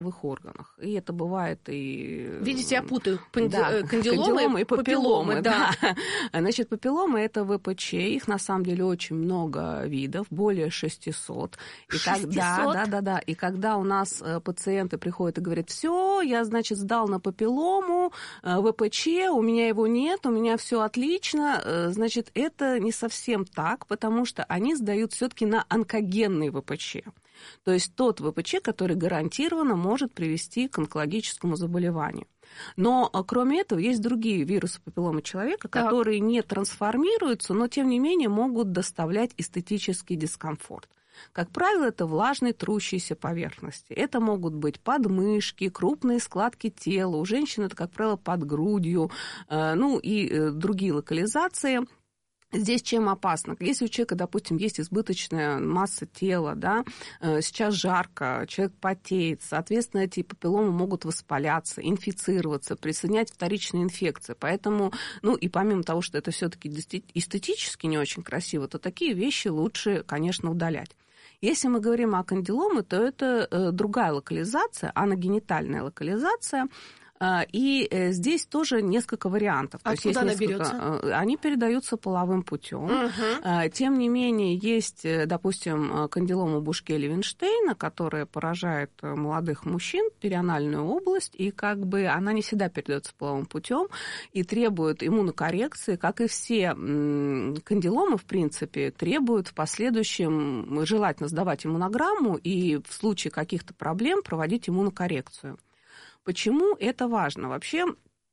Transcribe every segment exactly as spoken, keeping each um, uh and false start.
половых органах. И это бывает и... Видите, я путаю Панди... да, кандиломы, кандиломы и папилломы. папилломы, да. Да. Значит, папилломы – это ВПЧ, их на самом деле очень много видов, более шестисот. И шестьсот? когда, да, да, да. И когда у нас пациенты приходят и говорят, все, я, значит, сдал на папиллому, ВПЧ, у меня его нет, у меня все отлично, значит, это не совсем так, потому что они сдают все-таки на онкогенный ВПЧ. То есть тот ВПЧ, который гарантированно может привести к онкологическому заболеванию. Но кроме этого есть другие вирусы папилломы человека, так. которые не трансформируются, но тем не менее могут доставлять эстетический дискомфорт. Как правило, это влажные трущиеся поверхности. Это могут быть подмышки, крупные складки тела. У женщин это, как правило, под грудью, ну и другие локализации. Здесь чем опасно? Если у человека, допустим, есть избыточная масса тела, да, сейчас жарко, человек потеет, соответственно, эти папилломы могут воспаляться, инфицироваться, присоединять вторичные инфекции. Поэтому, ну и помимо того, что это все-таки эстетически не очень красиво, то такие вещи лучше, конечно, удалять. Если мы говорим о кандиломе, то это другая локализация, аногенитальная локализация. И здесь тоже несколько вариантов. Откуда она несколько... берется? Они передаются половым путем. Угу. Тем не менее, есть, допустим, кандилома Бушке-Левинштейна, которая поражает молодых мужчин, перианальную область, и как бы она не всегда передается половым путем и требует иммунокоррекции, как и все кандиломы, в принципе, требуют в последующем желательно сдавать иммунограмму и в случае каких-то проблем проводить иммунокоррекцию. Почему это важно? Вообще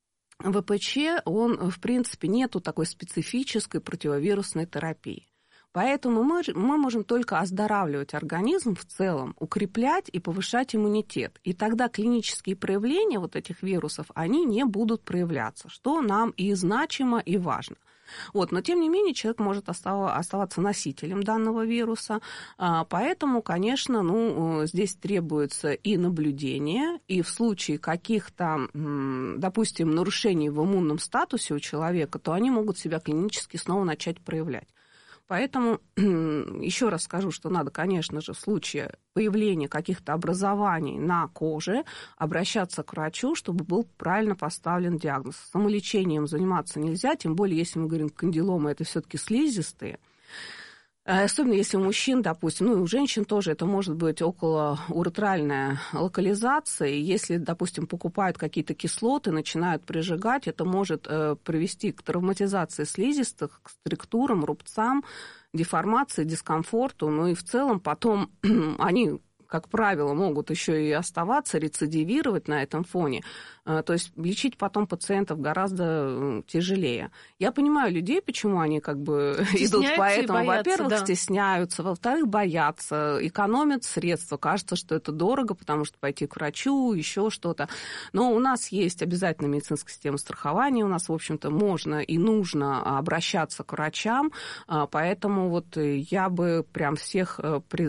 ВПЧ, он, в принципе, нету такой специфической противовирусной терапии. Поэтому мы, мы можем только оздоравливать организм в целом, укреплять и повышать иммунитет. И тогда клинические проявления вот этих вирусов, они не будут проявляться, что нам и значимо, и важно. Вот, но, тем не менее, человек может оставаться носителем данного вируса, поэтому, конечно, ну, здесь требуется и наблюдение, и в случае каких-то, допустим, нарушений в иммунном статусе у человека, то они могут себя клинически снова начать проявлять. Поэтому еще раз скажу, что надо, конечно же, в случае появления каких-то образований на коже обращаться к врачу, чтобы был правильно поставлен диагноз. Самолечением заниматься нельзя, тем более, если мы говорим, кандиломы, это все-таки слизистые. Особенно если у мужчин, допустим, ну и у женщин тоже, это может быть околоуретральная локализация. И если, допустим, покупают какие-то кислоты, начинают прижигать, это может привести к травматизации слизистых, к структурам, рубцам, деформации, дискомфорту. Ну и в целом потом они, как правило, могут еще и оставаться, рецидивировать на этом фоне. То есть лечить потом пациентов гораздо тяжелее. Я понимаю людей, почему они как бы идут по этому. Во-первых, да. стесняются, во-вторых, боятся, экономят средства. Кажется, что это дорого, потому что пойти к врачу, еще что-то. Но у нас есть обязательная медицинская система страхования, у нас, в общем-то, можно и нужно обращаться к врачам, поэтому вот я бы прям всех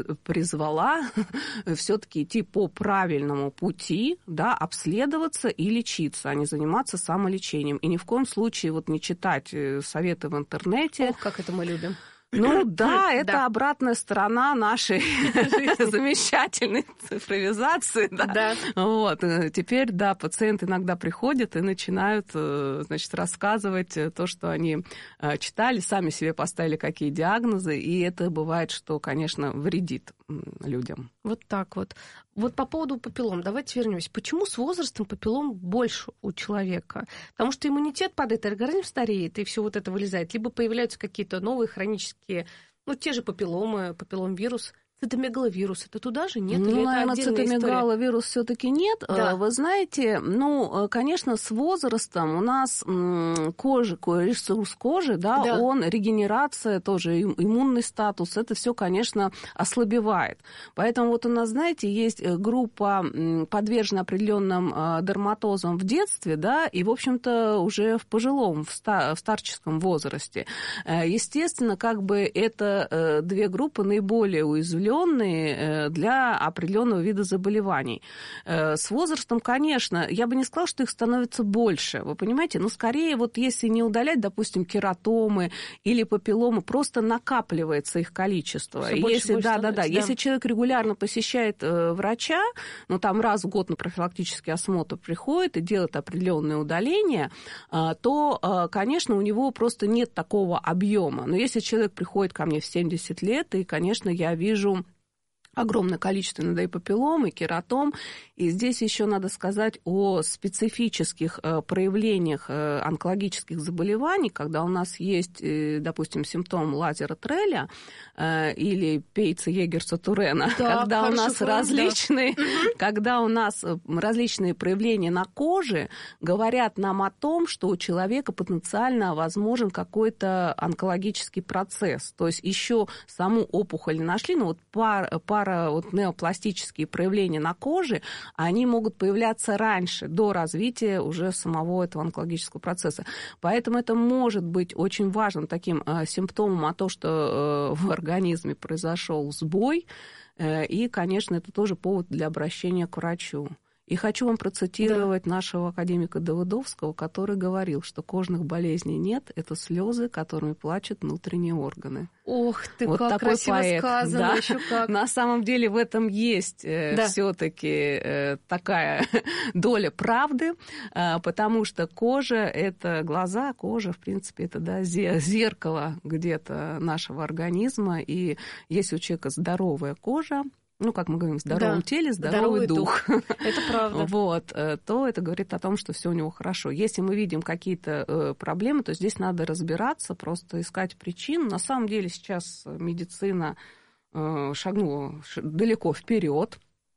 призвала все-таки идти по правильному пути, да, обследоваться и лечиться, а не заниматься самолечением. И ни в коем случае вот не читать советы в интернете. Ох, как это мы любим. Ну да, это да. обратная сторона нашей замечательной цифровизации. Да. Да. Вот. Теперь, да, пациенты иногда приходят и начинают, значит, рассказывать то, что они читали, сами себе поставили какие диагнозы, и это бывает, что, конечно, вредит людям. Вот так вот. Вот по поводу папиллом, давайте вернемся. Почему с возрастом папиллом больше у человека? Потому что иммунитет падает, организм стареет, и все вот это вылезает. Либо появляются какие-то новые хронические, ну, те же папилломы, папиллом-вирус. Цитомегаловирус, это туда же нет? Ну, или наверное, цитомегаловирус все-таки нет. Да. Вы знаете, ну, конечно, с возрастом у нас кожа, ресурс кожи, да, да. он, регенерация, тоже иммунный статус, это все, конечно, ослабевает. Поэтому вот у нас, знаете, есть группа подвержена определенным дерматозам в детстве, да, и, в общем-то, уже в пожилом, в старческом возрасте. Естественно, как бы это две группы наиболее уязвленные определенные для определенного вида заболеваний. С возрастом, конечно, я бы не сказала, что их становится больше, вы понимаете, но скорее вот если не удалять, допустим, кератомы или папилломы, просто накапливается их количество. Все больше, если, больше да, да, да, да. если человек регулярно посещает э, врача, ну там раз в год на профилактический осмотр приходит и делает определенные удаления, э, то, э, конечно, у него просто нет такого объема. Но если человек приходит ко мне в семьдесят лет, и, конечно, я вижу огромное количество иногда и папиллом, и кератом. И здесь еще надо сказать о специфических э, проявлениях э, онкологических заболеваний, когда у нас есть, э, допустим, симптом лазера Треля э, или Пейца-Егерса-Турена, да, когда у нас форм, различные, да. когда у нас различные проявления на коже говорят нам о том, что у человека потенциально возможен какой-то онкологический процесс. То есть еще саму опухоль не нашли, но вот пара, пара вот неопластические проявления на коже, они могут появляться раньше, до развития уже самого этого онкологического процесса. Поэтому это может быть очень важным таким э, симптомом о том, что э, в организме произошел сбой, э, и, конечно, это тоже повод для обращения к врачу. И хочу вам процитировать да. нашего академика Давыдовского, который говорил, что кожных болезней нет, это слезы, которыми плачут внутренние органы. Ох ты, вот как такой красиво поэт. сказано, Да. еще как. На самом деле в этом есть да. все-таки э, такая доля правды, э, потому что кожа — это глаза, кожа, в принципе, это да, зеркало где-то нашего организма, и если у человека здоровая кожа, ну, как мы говорим, в здоровом да, теле здоровый, здоровый дух. дух. Это правда. Вот, то это говорит о том, что все у него хорошо. Если мы видим какие-то проблемы, то здесь надо разбираться, просто искать причину. На самом деле сейчас медицина шагнула далеко вперед.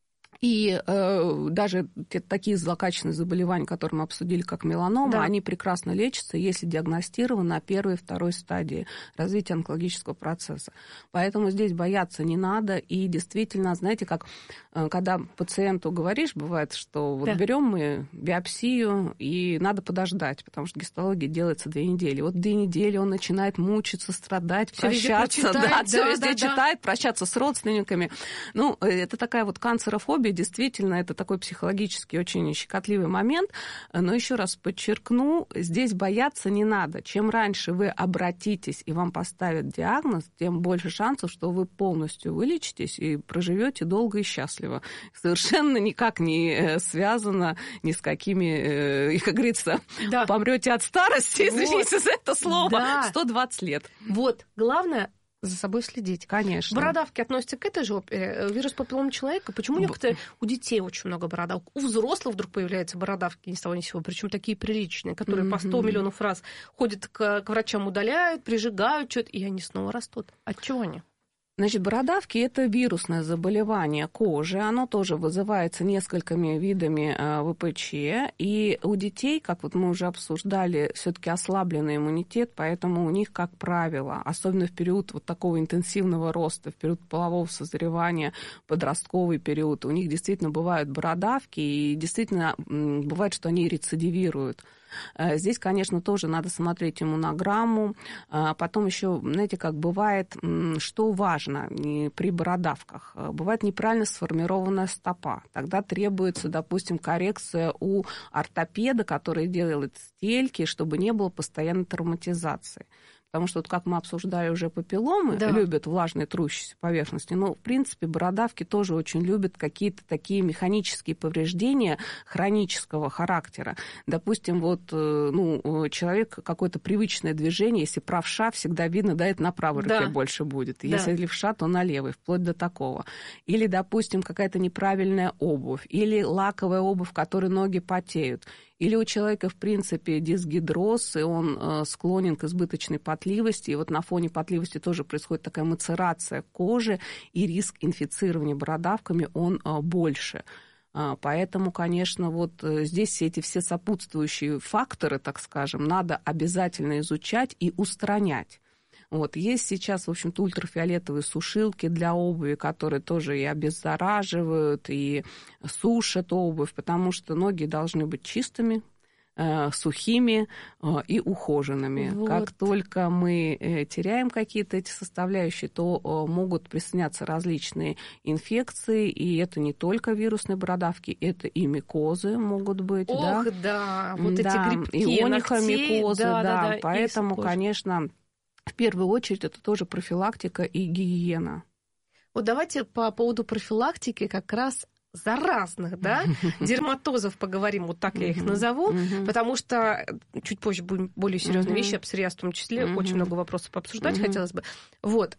И э, даже те, такие злокачественные заболевания, которые мы обсудили, как меланома, да. они прекрасно лечатся, если диагностированы на первой и второй стадии развития онкологического процесса. Поэтому здесь бояться не надо. И действительно, знаете, как э, когда пациенту говоришь, бывает, что вот да. берем мы биопсию, и надо подождать, потому что гистология делается две недели. Вот две недели он начинает мучиться, страдать, всё прощаться. Да, все да, везде да, читает, да. прощаться с родственниками. Ну, это такая вот канцерофобия. Действительно, это такой психологический очень щекотливый момент. Но еще раз подчеркну, здесь бояться не надо. Чем раньше вы обратитесь и вам поставят диагноз, тем больше шансов, что вы полностью вылечитесь и проживете долго и счастливо. Совершенно никак не связано ни с какими, как говорится, да. помрете от старости, извините вот. за это слово, да. сто двадцать лет. Вот, главное за собой следить. Конечно. Бородавки относятся к этой же опере. Вирус папиллома человека. Почему некоторые... У детей очень много бородавок. У взрослых вдруг появляются бородавки ни с того ни с сего. Причем такие приличные, которые mm-hmm. по сто миллионов раз ходят к, к врачам, удаляют, прижигают что-то, и они снова растут. От чего они? Значит, бородавки – это вирусное заболевание кожи. Оно тоже вызывается несколькими видами вэ пэ че. И у детей, как вот мы уже обсуждали, все-таки ослабленный иммунитет, поэтому у них, как правило, особенно в период вот такого интенсивного роста, в период полового созревания, подростковый период, у них действительно бывают бородавки, и действительно бывает, что они рецидивируют. Здесь, конечно, тоже надо смотреть иммунограмму. Потом еще, знаете, как бывает, что важно при бородавках. Бывает неправильно сформированная стопа. Тогда требуется, допустим, коррекция у ортопеда, который делает стельки, чтобы не было постоянной травматизации. Потому что, вот как мы обсуждали уже, папилломы да. любят влажные трущиеся поверхности, но, в принципе, бородавки тоже очень любят какие-то такие механические повреждения хронического характера. Допустим, вот, ну, человек какое-то привычное движение, если правша, всегда видно, да, это на правой да. руке больше будет. Да. Если левша, то на левой, вплоть до такого. Или, допустим, какая-то неправильная обувь, или лаковая обувь, в которой ноги потеют. Или у человека, в принципе, дисгидроз, и он э, склонен к избыточной потливости, и вот на фоне потливости тоже происходит такая мацерация кожи, и риск инфицирования бородавками, он э, больше. Э, поэтому, конечно, вот э, здесь все эти все сопутствующие факторы, так скажем, надо обязательно изучать и устранять. Вот. Есть сейчас, в общем-то, ультрафиолетовые сушилки для обуви, которые тоже и обеззараживают, и сушат обувь, потому что ноги должны быть чистыми, сухими и ухоженными. Вот. Как только мы теряем какие-то эти составляющие, то могут присоединяться различные инфекции, и это не только вирусные бородавки, это и микозы могут быть. Ох, да, да. Вот да. эти грибки, и онихомикозы, да, да, да, да. Поэтому, конечно, в первую очередь это тоже профилактика и гигиена. Вот давайте по поводу профилактики как раз заразных, да, дерматозов поговорим, вот так я их назову, потому что чуть позже будем более серьезные вещи, о псориазе в том числе, очень много вопросов пообсуждать хотелось бы. Вот,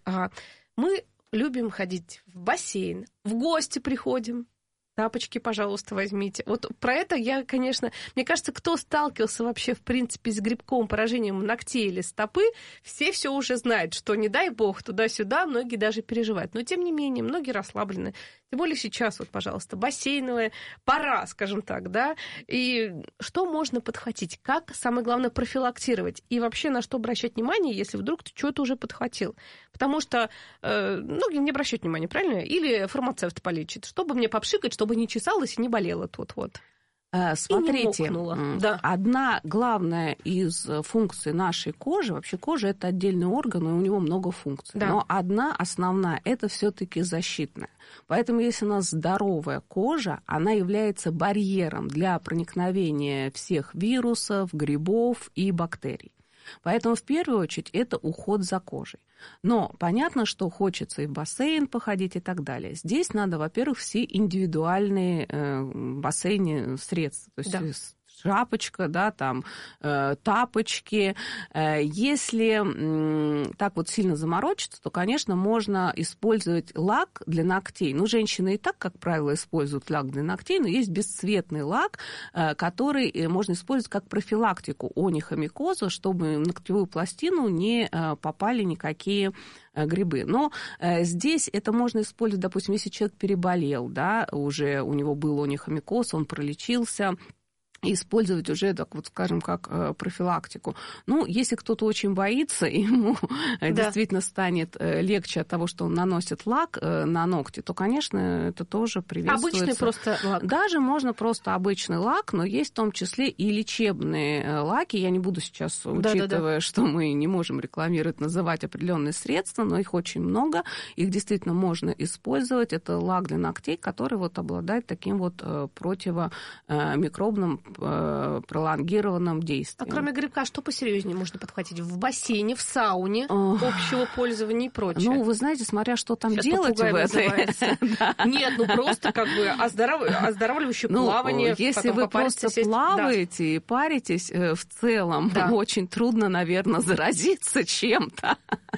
мы любим ходить в бассейн, в гости приходим, тапочки, пожалуйста, возьмите. Вот про это я, конечно... Мне кажется, кто сталкивался вообще, в принципе, с грибковым поражением ногтей или стопы, все все уже знают, что, не дай бог, туда-сюда, многие даже переживают. Но, тем не менее, многие расслаблены. Тем более сейчас, вот, пожалуйста, бассейновая пора, скажем так, да? И что можно подхватить? Как, самое главное, профилактировать? И вообще, на что обращать внимание, если вдруг ты что-то уже подхватил? Потому что э, многие не обращают внимания, правильно? Или фармацевт полечит, чтобы мне попшикать, чтобы не чесалось и не болело тут вот. Смотрите, да. Одна главная из функций нашей кожи, вообще кожа это отдельный орган, и у него много функций, да. Но одна основная это все-таки защитная. Поэтому если у нас здоровая кожа, она является барьером для проникновения всех вирусов, грибов и бактерий. Поэтому в первую очередь это уход за кожей. Но понятно, что хочется и в бассейн походить и так далее. Здесь надо, во-первых, все индивидуальные э, бассейны средства. То есть да. шапочка, да, там, э, тапочки. Э, если э, так вот сильно заморочиться, то, конечно, можно использовать лак для ногтей. Ну, женщины и так, как правило, используют лак для ногтей, но есть бесцветный лак, э, который можно использовать как профилактику онихомикоза, чтобы в ногтевую пластину не э, попали никакие грибы. Но э, здесь это можно использовать, допустим, если человек переболел, да, уже у него был онихомикоз, он пролечился, и использовать уже, так вот, скажем, как э, профилактику. Ну, если кто-то очень боится, ему да. действительно станет э, легче от того, что он наносит лак э, на ногти, то, конечно, это тоже приветствуется. Обычный просто лак? Даже можно просто обычный лак, но есть в том числе и лечебные э, лаки. Я не буду сейчас, учитывая, да, да, да. что мы не можем рекламировать, называть определенные средства, но их очень много, их действительно можно использовать. Это лак для ногтей, который вот обладает таким вот э, противомикробным пролонгированном действии. А кроме грибка, что посерьезнее можно подхватить? В бассейне, в сауне, общего пользования и прочее? Ну, вы знаете, смотря что там Сейчас делать в этой... Нет, ну просто как бы оздоравливающее плавание. Если вы просто плаваете и паритесь, в целом очень трудно, наверное, заразиться чем-то.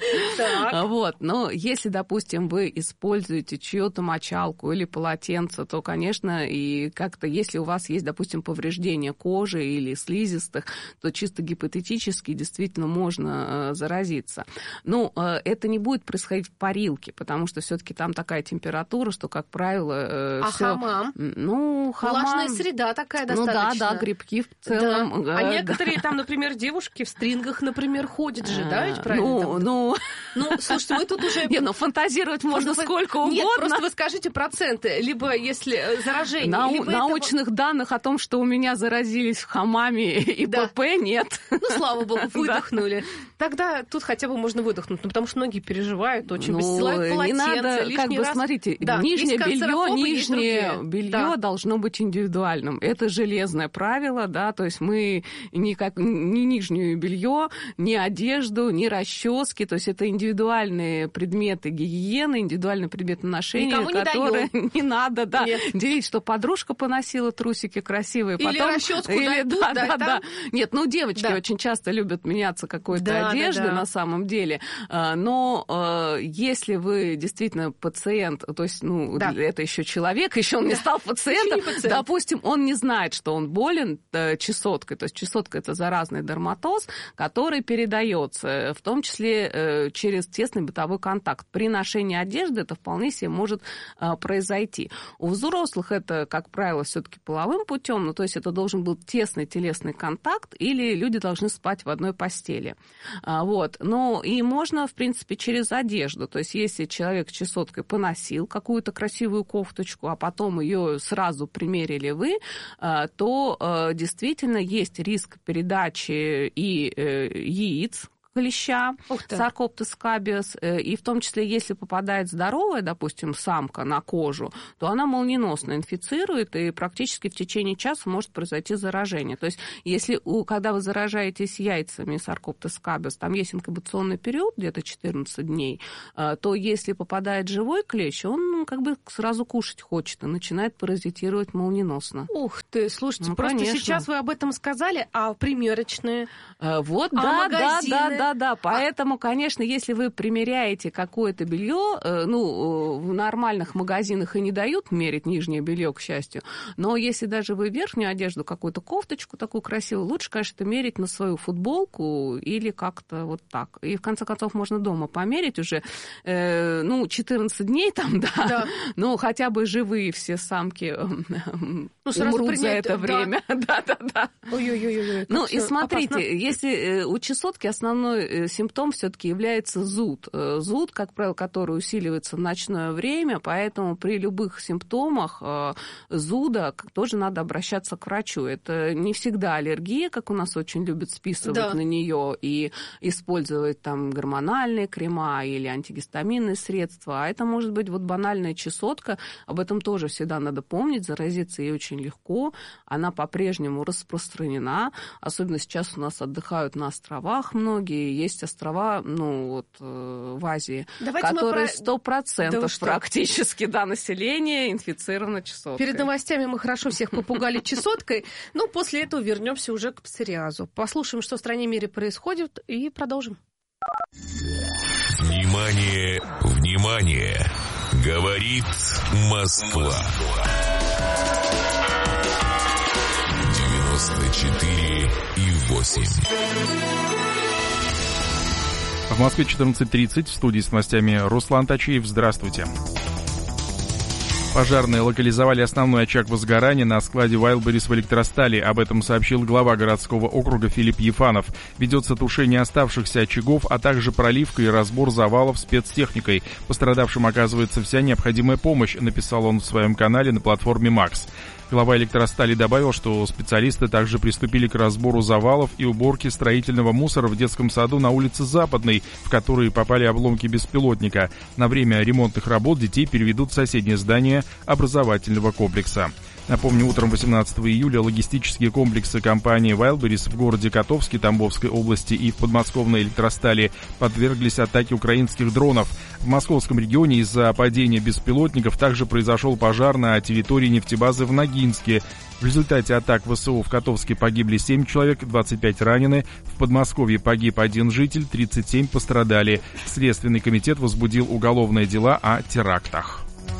Вот. Но если, допустим, вы используете чью-то мочалку или полотенце, то, конечно, и как-то, если у вас есть, допустим, повреждение кожи или слизистых, то чисто гипотетически действительно можно э, заразиться. Но э, это не будет происходить в парилке, потому что все-таки там такая температура, что, как правило... Э, а всё... хамам? Ну, хамам... Влажная среда такая достаточно. Ну да, да, грибки в целом. Да. А э, некоторые да. там, например, девушки в стрингах, например, ходят же, да, ведь правильно? Ну, там... ну... ну, слушайте, мы тут уже... Не, ну фантазировать можно просто сколько угодно. Нет, просто вы скажите проценты, либо если заражение... Нау- либо научных этого... данных о том, что у меня заразились в хамаме и да. ПП, нет. Ну, слава богу, выдохнули. Тогда тут хотя бы можно выдохнуть, ну, потому что многие переживают, очень ну, бесстилают полотенце, не надо, как бы, раз... смотрите, да, нижнее белье, нижнее белье да. должно быть индивидуальным. Это железное правило, да, то есть мы ни, как, ни нижнее белье, ни одежду, ни расчески, то есть это индивидуальные предметы гигиены, индивидуальные предметы ношения, никому не которые даём. Не надо, да, Нет. делить, что подружка поносила трусики красивые, или потом... расческу или дадут, да, да, да, да. да. Нет, ну девочки да. очень часто любят меняться какой-то да, одеждой да, да. на самом деле, но если вы действительно пациент, то есть, ну, да. это еще человек, еще он да. не стал пациентом, не пациент. допустим, он не знает, что он болен чесоткой, то есть чесотка это заразный дерматоз, который передается, в том числе через тесный бытовой контакт. При ношении одежды это вполне себе может произойти. У взрослых это, как правило, все-таки половым путем, ну, то есть это это должен был тесный телесный контакт, или люди должны спать в одной постели. Вот. Ну, и можно, в принципе, через одежду. То есть, если человек с чесоткой поносил какую-то красивую кофточку, а потом ее сразу примерили вы, то действительно есть риск передачи и яиц клеща, Sarcoptes scabies, и в том числе, если попадает здоровая, допустим, самка на кожу, то она молниеносно инфицирует, и практически в течение часа может произойти заражение. То есть, если у, когда вы заражаетесь яйцами Sarcoptes scabies, там есть инкубационный период, где-то четырнадцать дней, то если попадает живой клещ, он как бы сразу кушать хочет и начинает паразитировать молниеносно. Ух ты, слушайте, ну, просто конечно. Сейчас вы об этом сказали, а примерочные? Вот, а да, магазины? да, да, да. Да, поэтому, конечно, если вы примеряете какое-то белье, ну, в нормальных магазинах и не дают мерить нижнее белье, к счастью, но если даже вы верхнюю одежду, какую-то кофточку такую красивую, лучше, конечно, мерить на свою футболку или как-то вот так. И, в конце концов, можно дома померить уже, э, ну, четырнадцать дней там, да, да. Ну, хотя бы живые все самки ну, умрут за это время. Да, да, да. Ой-ой-ой. Ну, и смотрите, опасно. Если у чесотки основной симптом все-таки является зуд. Зуд, как правило, который усиливается в ночное время, поэтому при любых симптомах зуда тоже надо обращаться к врачу. Это не всегда аллергия, как у нас очень любят списывать да. на нее и использовать там гормональные крема или антигистаминные средства. А это может быть вот банальная чесотка. Об этом тоже всегда надо помнить. Заразиться ей очень легко. Она по-прежнему распространена. Особенно сейчас у нас отдыхают на островах многие. Есть острова, ну, вот, в Азии, давайте которые сто процентов да практически, да, население инфицировано чесоткой. Перед новостями мы хорошо всех попугали чесоткой, но после этого вернемся уже к псориазу. Послушаем, что в стране и мире происходит, и продолжим. Внимание, внимание! Говорит Москва. девяносто четыре и восемь. В Москве четырнадцать тридцать, в студии с новостями Руслан Тачиев. Здравствуйте. Пожарные локализовали основной очаг возгорания на складе Wildberries в Электростали. Об этом сообщил глава городского округа Филипп Ефанов. Ведется тушение оставшихся очагов, а также проливка и разбор завалов спецтехникой. Пострадавшим оказывается вся необходимая помощь, написал он в своем канале на платформе Макс. Глава Электростали добавил, что специалисты также приступили к разбору завалов и уборке строительного мусора в детском саду на улице Западной, в которые попали обломки беспилотника. На время ремонтных работ детей переведут в соседнее здание образовательного комплекса. Напомню, утром восемнадцатого июля логистические комплексы компании Wildberries в городе Котовске Тамбовской области и в подмосковной Электростали подверглись атаке украинских дронов. В московском регионе из-за падения беспилотников также произошел пожар на территории нефтебазы в Ногинске. В результате атак ВСУ в Котовске погибли семь человек, двадцать пять ранены. В Подмосковье погиб один житель, тридцать семь пострадали. Следственный комитет возбудил уголовные дела о терактах.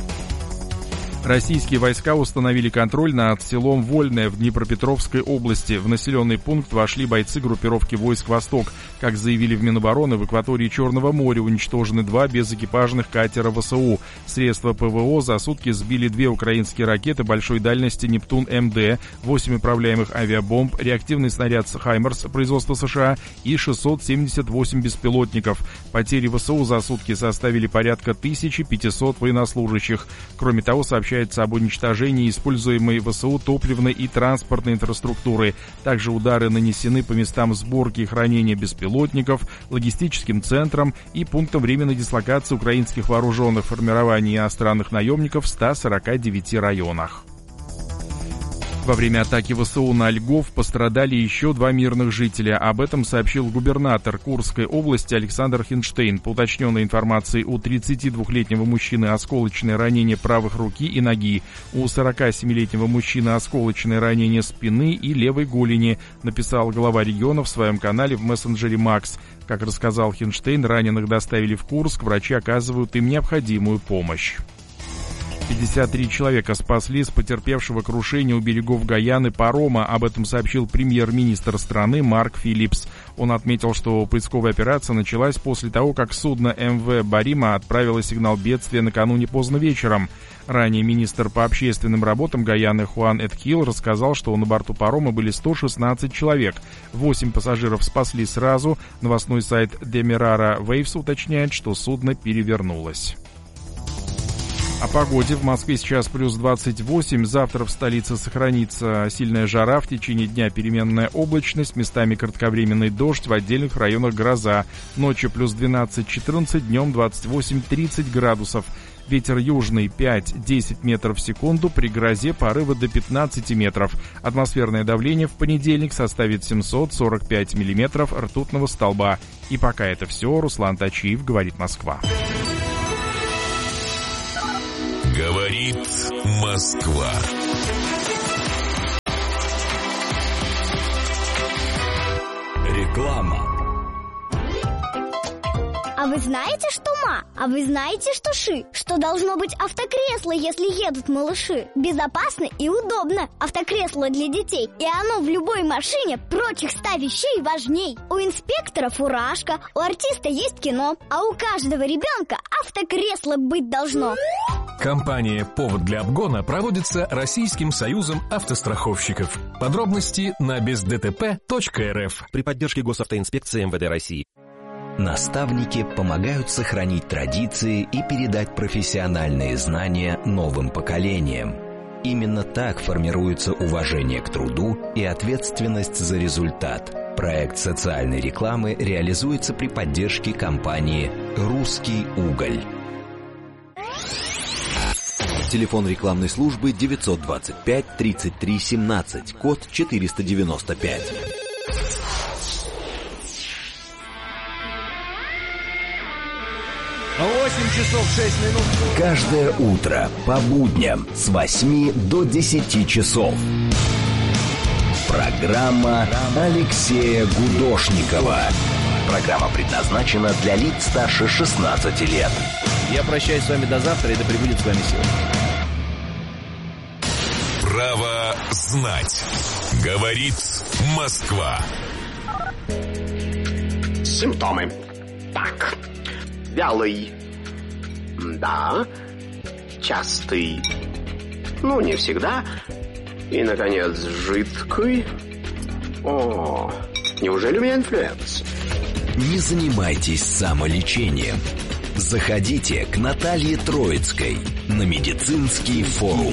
Российские войска установили контроль над селом Вольное в Днепропетровской области. В населенный пункт вошли бойцы группировки войск «Восток». Как заявили в Минобороны, в акватории Черного моря уничтожены два безэкипажных катера ВСУ. Средства ПВО за сутки сбили две украинские ракеты большой дальности «Нептун-МД», восемь управляемых авиабомб, реактивный снаряд «Хаймерс» производства США и шестьсот семьдесят восемь беспилотников. Потери ВСУ за сутки составили порядка тысяча пятьсот военнослужащих. Кроме того, сообщается об уничтожении используемой ВСУ топливной и транспортной инфраструктуры. Также удары нанесены по местам сборки и хранения беспилотников, логистическим центрам и пунктам временной дислокации украинских вооруженных формирований и иностранных наемников в ста сорока девяти районах. Во время атаки ВСУ на Льгов пострадали еще два мирных жителя. Об этом сообщил губернатор Курской области Александр Хинштейн. По уточненной информации, у тридцатидвухлетнего мужчины осколочное ранение правых руки и ноги. У сорокасемилетнего мужчины осколочное ранение спины и левой голени, написал глава региона в своем канале в мессенджере Макс. Как рассказал Хинштейн, раненых доставили в Курск, врачи оказывают им необходимую помощь. пятьдесят три человека спасли с потерпевшего крушения у берегов Гайаны парома. Об этом сообщил премьер-министр страны Марк Филлипс. Он отметил, что поисковая операция началась после того, как судно эм вэ «Барима» отправило сигнал бедствия накануне поздно вечером. Ранее министр по общественным работам Гайаны Хуан Эдхил рассказал, что на борту парома были сто шестнадцать человек. восемь пассажиров спасли сразу. Новостной сайт Demerara Waves уточняет, что судно перевернулось. О погоде. В Москве сейчас плюс двадцать восемь. Завтра в столице сохранится сильная жара. В течение дня переменная облачность. Местами кратковременный дождь. В отдельных районах гроза. Ночью плюс двенадцать-четырнадцать. Днем двадцать восемь-тридцать градусов. Ветер южный пять-десять метров в секунду. При грозе порывы до пятнадцати метров. Атмосферное давление в понедельник составит семьсот сорок пять миллиметров ртутного столба. И пока это все. Руслан Тачиев, говорит Москва. Говорит Москва. Реклама. А вы знаете, что ма? А вы знаете, что ши? Что должно быть автокресло, если едут малыши? Безопасно и удобно. Автокресло для детей. И оно в любой машине прочих ста вещей важней. У инспектора фуражка, у артиста есть кино, а у каждого ребенка автокресло быть должно. Компания «Повод для обгона» проводится Российским союзом автостраховщиков. Подробности на без дэ тэ пэ точка эр эф. При поддержке Госавтоинспекции эм вэ дэ России. Наставники помогают сохранить традиции и передать профессиональные знания новым поколениям. Именно так формируется уважение к труду и ответственность за результат. Проект социальной рекламы реализуется при поддержке компании «Русский уголь». Телефон рекламной службы девятьсот двадцать пять тридцать три семнадцать, код четыреста девяносто пять. восемь часов шесть минут. Каждое утро по будням с восьми до десяти часов. Программа Алексея Гудошникова. Программа предназначена для лиц старше шестнадцати лет. Я прощаюсь с вами до завтра, и да пребудет с вами сила. Право знать. Говорит Москва. Симптомы. Так. Вялый. Да. Частый. Ну, не всегда. И, наконец, жидкий. О, неужели у меня инфлюенс? Не занимайтесь самолечением. Заходите к Наталье Троицкой на медицинский форум.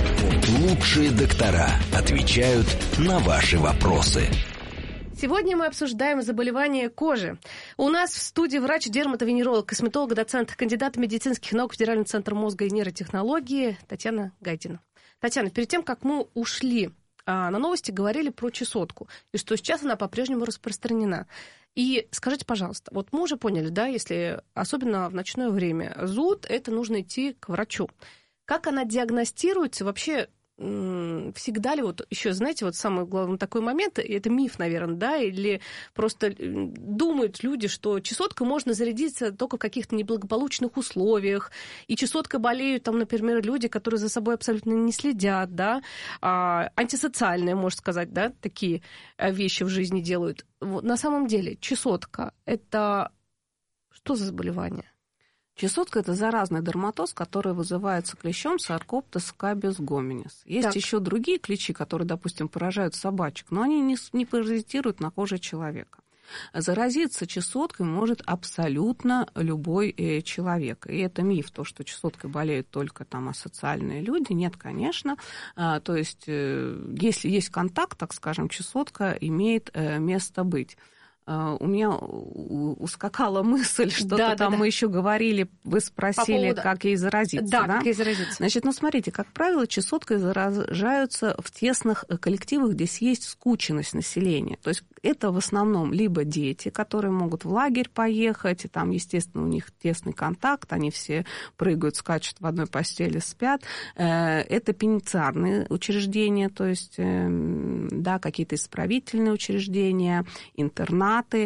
Лучшие доктора отвечают на ваши вопросы. Сегодня мы обсуждаем заболевания кожи. У нас в студии врач-дерматовенеролог, косметолог, доцент, кандидат медицинских наук, Федеральный центр мозга и нейротехнологии Татьяна Гайдина. Татьяна, перед тем, как мы ушли а, на новости, говорили про чесотку, и что сейчас она по-прежнему распространена. И скажите, пожалуйста, вот мы уже поняли, да, если особенно в ночное время зуд, это нужно идти к врачу. Как она диагностируется вообще? Всегда ли, вот еще, знаете, вот самый главный такой момент, это миф, наверное, да, или просто думают люди, что чесоткой можно зарядиться только в каких-то неблагополучных условиях, и чесоткой болеют, там, например, люди, которые за собой абсолютно не следят, да, а, антисоциальные, можно сказать, да, такие вещи в жизни делают. Вот, на самом деле чесотка – это что за заболевание? Чесотка – это заразный дерматоз, который вызывается клещом Sarcoptes scabies hominis. Есть так. еще другие клещи, которые, допустим, поражают собачек, но они не, не паразитируют на коже человека. Заразиться чесоткой может абсолютно любой э, человек. И это миф, то, что чесоткой болеют только там асоциальные люди. Нет, конечно. А, то есть, э, если есть контакт, так скажем, чесотка имеет э, место быть. У меня ускакала мысль, что-то да, там да, мы да. еще говорили, вы спросили, поводу... как ей заразиться. Да, да, как ей заразиться. Значит, ну смотрите, как правило, чесоткой заражаются в тесных коллективах, где есть скученность населения. То есть это в основном либо дети, которые могут в лагерь поехать, и там, естественно, у них тесный контакт, они все прыгают, скачут в одной постели, спят. Это пенитенциарные учреждения, то есть да, какие-то исправительные учреждения, интернаты.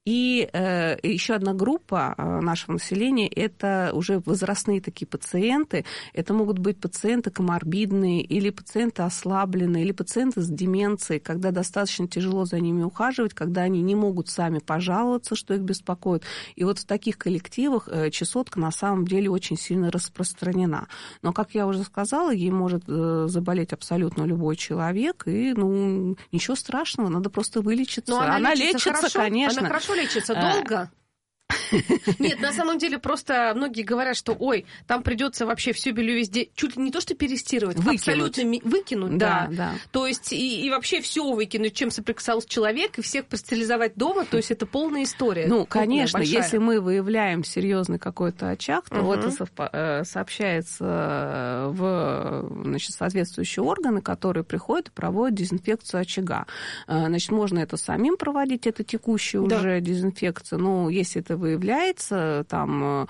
И э, еще одна группа э, нашего населения – это уже возрастные такие пациенты. Это могут быть пациенты коморбидные или пациенты ослабленные, или пациенты с деменцией, когда достаточно тяжело за ними ухаживать, когда они не могут сами пожаловаться, что их беспокоит. И вот в таких коллективах э, чесотка на самом деле очень сильно распространена. Но, как я уже сказала, ей может э, заболеть абсолютно любой человек, и ну, ничего страшного, надо просто вылечиться. Но она, она лечится, лечится, хорошо? конечно. Она хорошо лечится, долго? Нет, на самом деле просто многие говорят, что ой, там придется вообще все белье везде чуть ли не то, что перестирывать, выкинуть. абсолютно ми- выкинуть, да. да. да. То есть и, и вообще все выкинуть, чем соприкасался человек, и всех простерилизовать дома, то есть это полная история. Ну, конечно, большая. Если мы выявляем серьезный какой-то очаг, то uh-huh. это совпа- сообщается в, значит, соответствующие органы, которые приходят и проводят дезинфекцию очага. Значит, можно это самим проводить, это текущая да. уже дезинфекция, но если это выявляется там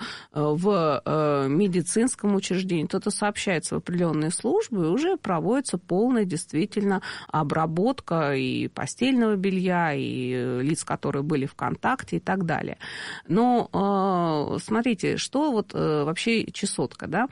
в медицинском учреждении, то это сообщается в определенные службы, и уже проводится полная действительно обработка и постельного белья, и лиц, которые были в контакте, и так далее. Но смотрите, что вот вообще чесотка, да?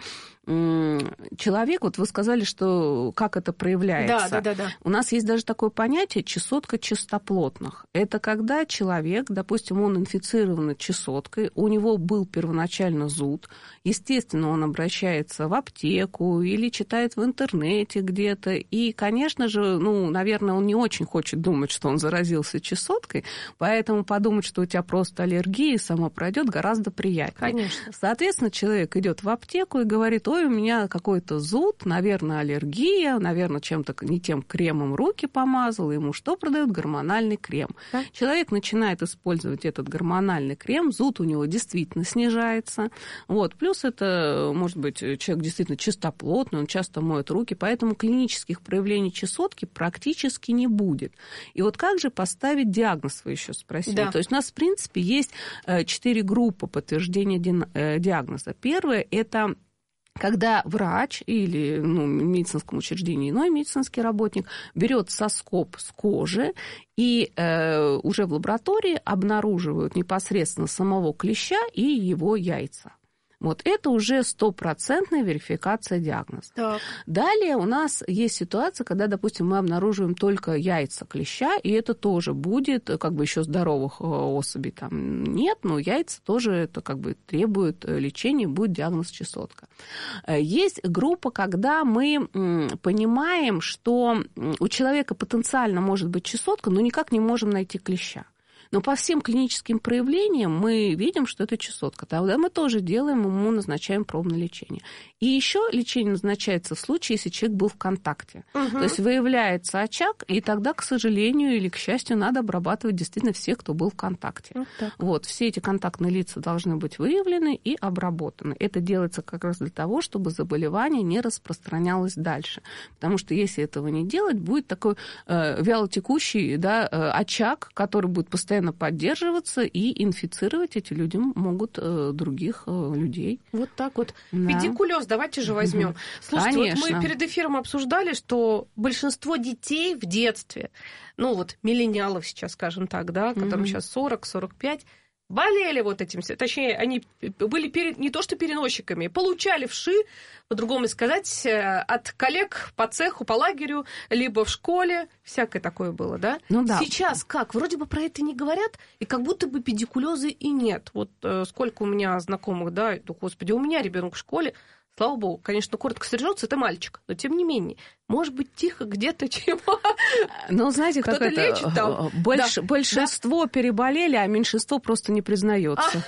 Человек, вот вы сказали, что как это проявляется. Да, да, да, да. У нас есть даже такое понятие чесотка чистоплотных. Это когда человек, допустим, он инфицирован чесоткой, у него был первоначально зуд, естественно, он обращается в аптеку или читает в интернете где-то, и, конечно же, ну, наверное, он не очень хочет думать, что он заразился чесоткой, поэтому подумать, что у тебя просто аллергия, и само пройдет, гораздо приятнее. Конечно. Соответственно, человек идет в аптеку и говорит: ой, у меня какой-то зуд, наверное, аллергия, наверное, чем-то не тем кремом руки помазал, ему что продают? Гормональный крем. Да? Человек начинает использовать этот гормональный крем, зуд у него действительно снижается. Вот. Плюс это, может быть, человек действительно чистоплотный, он часто моет руки, поэтому клинических проявлений чесотки практически не будет. И вот как же поставить диагноз, вы еще спросили? Да. То есть у нас, в принципе, есть четыре группы подтверждения диагноза. Первое – это когда врач или ну, в медицинском учреждении иной медицинский работник берет соскоб с кожи и э, уже в лаборатории обнаруживают непосредственно самого клеща и его яйца. Вот это уже стопроцентная верификация диагноза. Так. Далее у нас есть ситуация, когда, допустим, мы обнаруживаем только яйца клеща, и это тоже будет, как бы еще здоровых особей там нет, но яйца тоже это как бы требует лечения, будет диагноз чесотка. Есть группа, когда мы понимаем, что у человека потенциально может быть чесотка, но никак не можем найти клеща. Но по всем клиническим проявлениям мы видим, что это чесотка. Тогда мы тоже делаем, ему назначаем пробное лечение. И еще лечение назначается в случае, если человек был в контакте. Угу. То есть выявляется очаг, и тогда, к сожалению или к счастью, надо обрабатывать действительно всех, кто был в контакте. Вот, вот, все эти контактные лица должны быть выявлены и обработаны. Это делается как раз для того, чтобы заболевание не распространялось дальше. Потому что если этого не делать, будет такой э, вялотекущий да, э, очаг, который будет постоянно поддерживаться, и инфицировать эти люди могут э, других э, людей. Вот так вот. Да. Педикулез давайте же возьмем. Угу. Слушайте, Конечно. вот мы перед эфиром обсуждали, что большинство детей в детстве, ну вот миллениалов сейчас, скажем так, да, которым угу. сейчас сорок сорок пять, болели вот этим, точнее, они были пере, не то что переносчиками, получали вши, по-другому сказать, от коллег по цеху, по лагерю, либо в школе, всякое такое было, да? Ну да. Сейчас как? Вроде бы про это не говорят, и как будто бы педикулеза и нет. Вот э, сколько у меня знакомых, да, ну, господи, у меня ребенок в школе, слава богу, конечно, коротко стрижется, это мальчик, но тем не менее, может быть, тихо где-то чего. Ну, знаете, как кто-то это, лечит там. Больш, да. большинство да. переболели, а меньшинство просто не признается.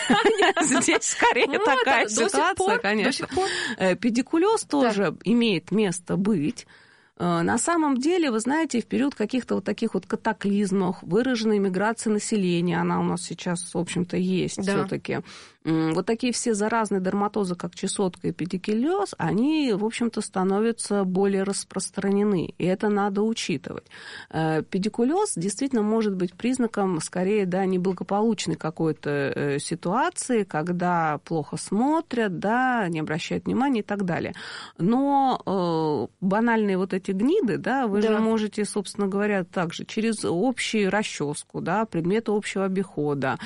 Здесь скорее такая ситуация, конечно. Педикулез тоже имеет место быть. На самом деле, вы знаете, в период каких-то вот таких вот катаклизмов, выраженной миграции населения, она у нас сейчас, в общем-то, есть да. все-таки. вот такие все заразные дерматозы, как чесотка и педикулез, они, в общем-то, становятся более распространены, и это надо учитывать. Педикулез действительно может быть признаком, скорее, да, неблагополучной какой-то ситуации, когда плохо смотрят, да, не обращают внимания и так далее. Но банальные вот эти гниды, да, вы да. же можете, собственно говоря, также через общую расческу, да, предметы общего обихода,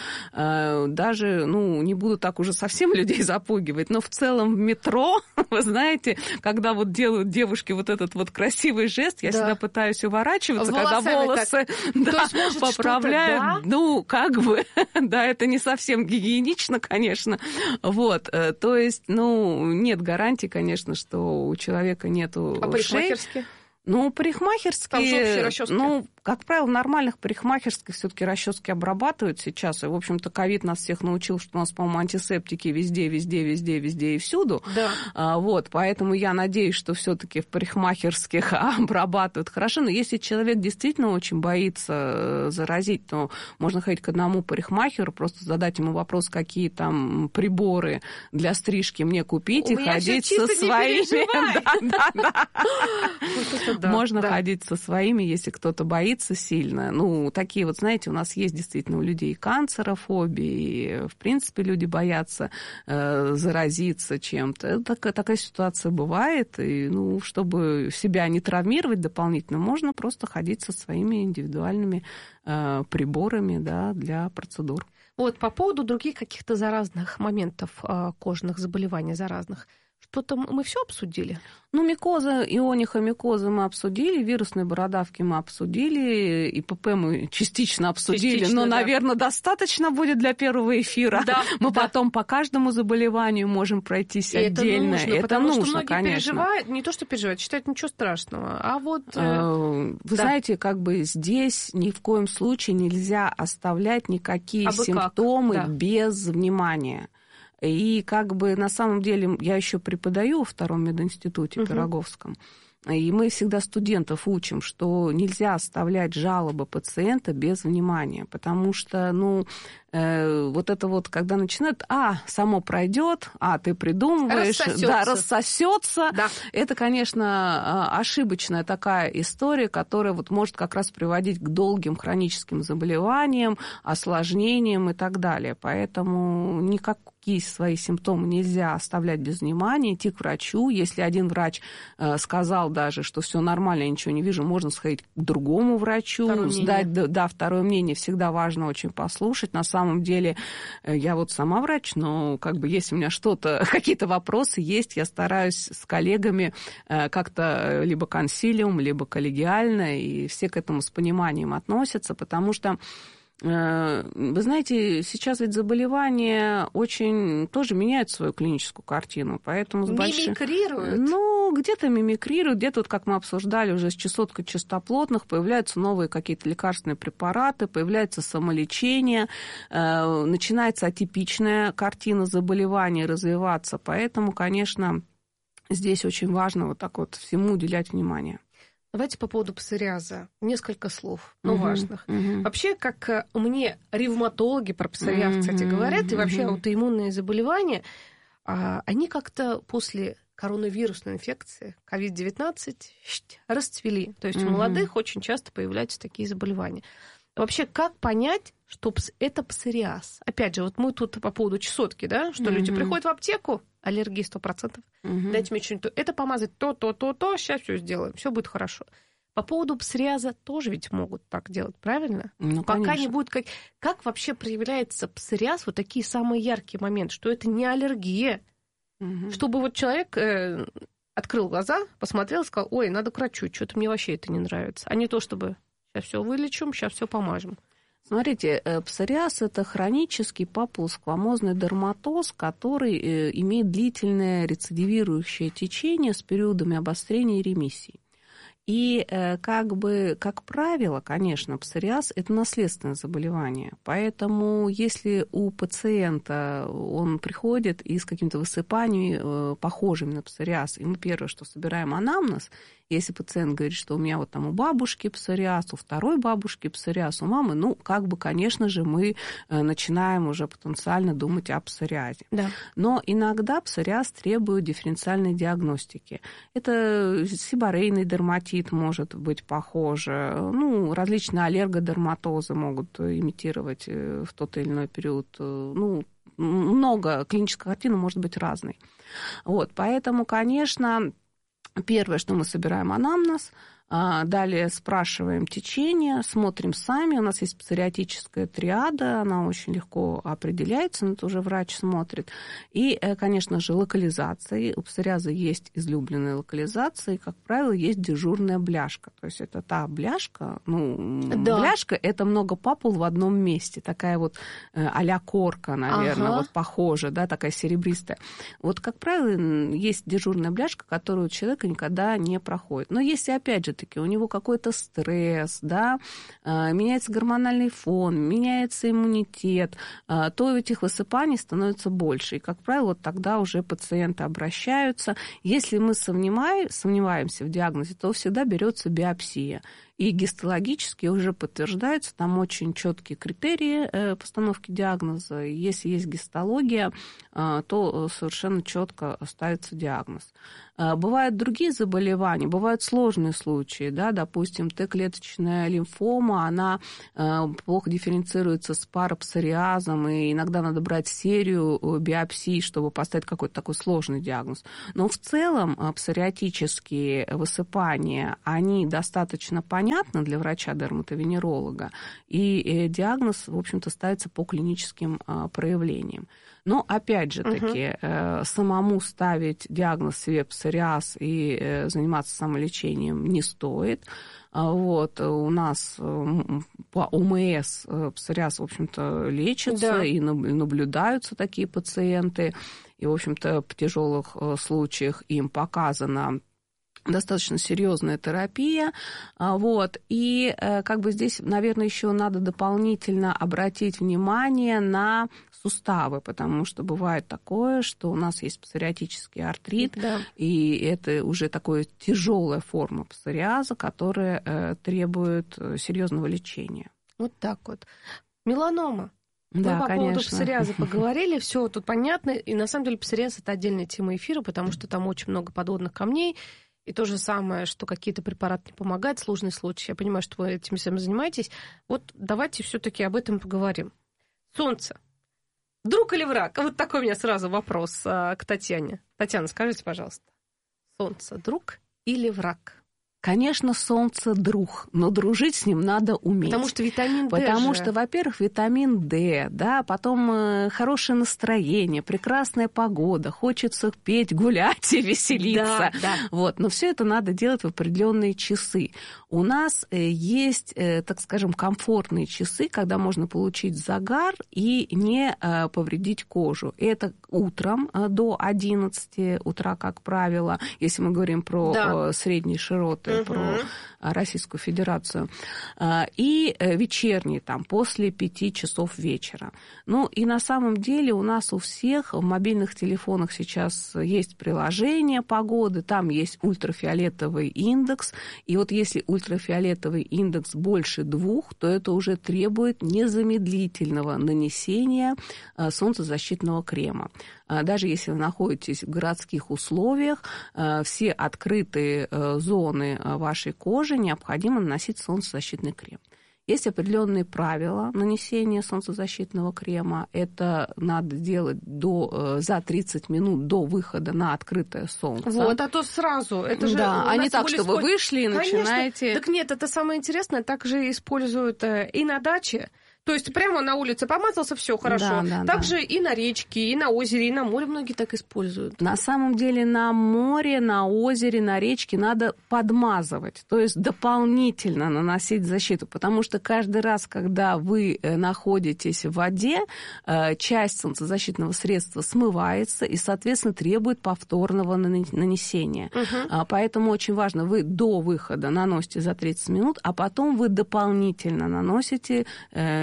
даже, ну, не буду так уже совсем людей запугивать, но в целом в метро, вы знаете, когда вот делают девушки вот этот вот красивый жест, я да. всегда пытаюсь уворачиваться, волосами когда волосы да, есть, поправляют. Да? Ну, как бы, да, это не совсем гигиенично, конечно. Вот, то есть, ну, нет гарантии, конечно, что у человека нету а парикмахерские? Ну, парикмахерские, ну, как правило, в нормальных парикмахерских все-таки расчески обрабатывают сейчас. И, в общем-то, ковид нас всех научил, что у нас, по-моему, антисептики везде, везде, везде, везде и всюду. Да. А, вот, поэтому я надеюсь, что все-таки в парикмахерских обрабатывают хорошо. Но если человек действительно очень боится заразить, то можно ходить к одному парикмахеру, просто задать ему вопрос, какие там приборы для стрижки мне купить, у и ходить со своими. Да, да, да. Можно ходить со своими, если кто-то боится сильно. Ну, такие вот, знаете, у нас есть действительно у людей канцерофобии, и, в принципе, люди боятся э, заразиться чем-то. Так, такая ситуация бывает, и, ну, чтобы себя не травмировать дополнительно, можно просто ходить со своими индивидуальными э, приборами, да, для процедур. Вот по поводу других каких-то заразных моментов, э, кожных заболеваний заразных, что-то мы все обсудили? Ну, микоза, ионихомикоза мы обсудили, вирусные бородавки мы обсудили, ИПП мы частично обсудили, частично, но, да. наверное, достаточно будет для первого эфира. Да, мы да. потом по каждому заболеванию можем пройтись и отдельно. Это нужно, это потому нужно, что многие конечно. переживают, не то что переживают, считают ничего страшного, а вот... Вы да. знаете, как бы здесь ни в коем случае нельзя оставлять никакие а симптомы да. без внимания. И как бы на самом деле я еще преподаю во втором мединституте uh-huh. Пироговском, и мы всегда студентов учим, что нельзя оставлять жалобы пациента без внимания, потому что, ну, э, вот это вот, когда начинают, а, само пройдет, а, ты придумываешь, рассосется. да, рассосется, да. это, конечно, ошибочная такая история, которая вот может как раз приводить к долгим хроническим заболеваниям, осложнениям и так далее, поэтому никак какие свои симптомы нельзя оставлять без внимания, идти к врачу. Если один врач э, сказал даже, что все нормально, я ничего не вижу, можно сходить к другому врачу, второе сдать, да, да, второе мнение всегда важно очень послушать. На самом деле, э, я вот сама врач, но как бы если у меня что-то, какие-то вопросы есть, я стараюсь с коллегами э, как-то либо консилиум, либо коллегиально, и все к этому с пониманием относятся, потому что вы знаете, сейчас ведь заболевания очень тоже меняют свою клиническую картину, поэтому с большим... Мимикрируют? Ну, где-то мимикрируют, где-то, вот, как мы обсуждали, уже с чесоткой чистоплотных появляются новые какие-то лекарственные препараты, появляется самолечение, э, начинается атипичная картина заболевания развиваться, поэтому, конечно, здесь очень важно вот так вот всему уделять внимание. Давайте по поводу псориаза. Несколько слов, но угу, важных. Угу. Вообще, как мне ревматологи про псориаз, угу, кстати, говорят, угу. и вообще аутоиммунные заболевания, они как-то после коронавирусной инфекции, ковид девятнадцать, расцвели. То есть угу. у молодых очень часто появляются такие заболевания. Вообще, как понять, что это псориаз? Опять же, вот мы тут по поводу чесотки, да, что mm-hmm. люди приходят в аптеку, аллергия сто процентов, mm-hmm. дайте мне что-нибудь, это помазать то, то, то, то, сейчас все сделаем, все будет хорошо. По поводу псориаза тоже ведь могут так делать, правильно? Ну, Пока конечно. не будет... Как... как вообще проявляется псориаз, вот такие самые яркие моменты, что это не аллергия, mm-hmm. чтобы вот человек э, открыл глаза, посмотрел и сказал, ой, надо к врачу, что-то мне вообще это не нравится, а не то, чтобы... Сейчас все вылечим, сейчас все помажем. Смотрите, псориаз – это хронический папулосквамозный дерматоз, который имеет длительное рецидивирующее течение с периодами обострения и ремиссии. И как бы, как правило, конечно, псориаз – это наследственное заболевание. Поэтому если у пациента он приходит и с каким-то высыпанием, похожим на псориаз, и мы первое, что собираем анамнез, Если пациент говорит, что у меня вот там у бабушки псориаз, у второй бабушки псориаз, у мамы, ну, как бы, конечно же, мы начинаем уже потенциально думать о псориазе. Да. Но иногда псориаз требует дифференциальной диагностики. Это сиборейный дерматит может быть похоже, ну, различные аллергодерматозы могут имитировать в тот или иной период, ну, много, клиническая картина может быть разной. Вот, поэтому, конечно, первое, что мы собираем анамнез, далее спрашиваем течение, смотрим сами. У нас есть псориатическая триада, она очень легко определяется, но это уже врач смотрит. И, конечно же, локализация. У псориаза есть излюбленные локализации, как правило, есть дежурная бляшка. То есть это та бляшка, ну, да. бляшка – это много папул в одном месте, такая вот а-ля корка, наверное, ага. вот похожа, да, такая серебристая. Вот, как правило, есть дежурная бляшка, которую у человека никогда не проходит. Но если, опять же, у него какой-то стресс, да, меняется гормональный фон, меняется иммунитет, то этих высыпаний становится больше. И, как правило, вот тогда уже пациенты обращаются. Если мы сомневаемся в диагнозе, то всегда берется биопсия. И гистологически уже подтверждается, там очень четкие критерии постановки диагноза. Если есть гистология, то совершенно четко ставится диагноз. Бывают другие заболевания, бывают сложные случаи, да, допустим, Т-клеточная лимфома, она плохо дифференцируется с парапсориазом, и иногда надо брать серию биопсий, чтобы поставить какой-то такой сложный диагноз. Но в целом псориатические высыпания, они достаточно понятны для врача-дерматовенеролога, и диагноз, в общем-то, ставится по клиническим проявлениям. Но, опять же таки, угу. самому ставить диагноз себе псориаз и заниматься самолечением не стоит. Вот, у нас по ОМС псориаз, в общем-то, лечится, да. и наблюдаются такие пациенты. И, в общем-то, в тяжелых случаях им показано достаточно серьезная терапия, вот, и как бы здесь, наверное, еще надо дополнительно обратить внимание на суставы, потому что бывает такое, что у нас есть псориатический артрит, да. и это уже такая тяжелая форма псориаза, которая требует серьезного лечения. Вот так вот. Меланома. Да, Мы по конечно. поводу псориаза поговорили, все тут понятно, и на самом деле псориаз – это отдельная тема эфира, потому что там очень много подводных камней. И то же самое, что какие-то препараты не помогают, сложный случай. Я понимаю, что вы этим всем занимаетесь. Вот давайте все-таки об этом поговорим. Солнце. Друг или враг? Вот такой у меня сразу вопрос а, к Татьяне. Татьяна, скажите, пожалуйста. Солнце. Друг или враг? Конечно, солнце друг, но дружить с ним надо уметь. Потому что витамин D Потому же. что, во-первых, витамин D, да, потом э, хорошее настроение, прекрасная погода, хочется петь, гулять и веселиться. Да, да. Вот, но все это надо делать в определенные часы. У нас э, есть, э, так скажем, комфортные часы, когда можно получить загар и не э, повредить кожу. Это утром э, до одиннадцати утра, как правило, если мы говорим про да. э, средние широты. Угу. Про Российскую Федерацию, и вечерний, там, после пяти часов вечера. Ну, и на самом деле у нас у всех в мобильных телефонах сейчас есть приложение погоды, там есть ультрафиолетовый индекс, и вот если ультрафиолетовый индекс больше двух, то это уже требует незамедлительного нанесения солнцезащитного крема. Даже если вы находитесь в городских условиях, все открытые зоны вашей кожи необходимо наносить солнцезащитный крем. Есть определенные правила нанесения солнцезащитного крема. Это надо делать до, за тридцать минут до выхода на открытое солнце. Вот, а то сразу. Это же да, а не так, что вы вышли и Конечно. начинаете... Так нет, это самое интересное. Так же используют и на даче. То есть прямо на улице помазался, все хорошо. Да, да, Также да. и на речке, и на озере, и на море многие так используют. На самом деле на море, на озере, на речке надо подмазывать, то есть дополнительно наносить защиту, потому что каждый раз, когда вы находитесь в воде, часть солнцезащитного средства смывается и, соответственно, требует повторного нанесения. Угу. Поэтому очень важно, вы до выхода наносите за тридцать минут, а потом вы дополнительно наносите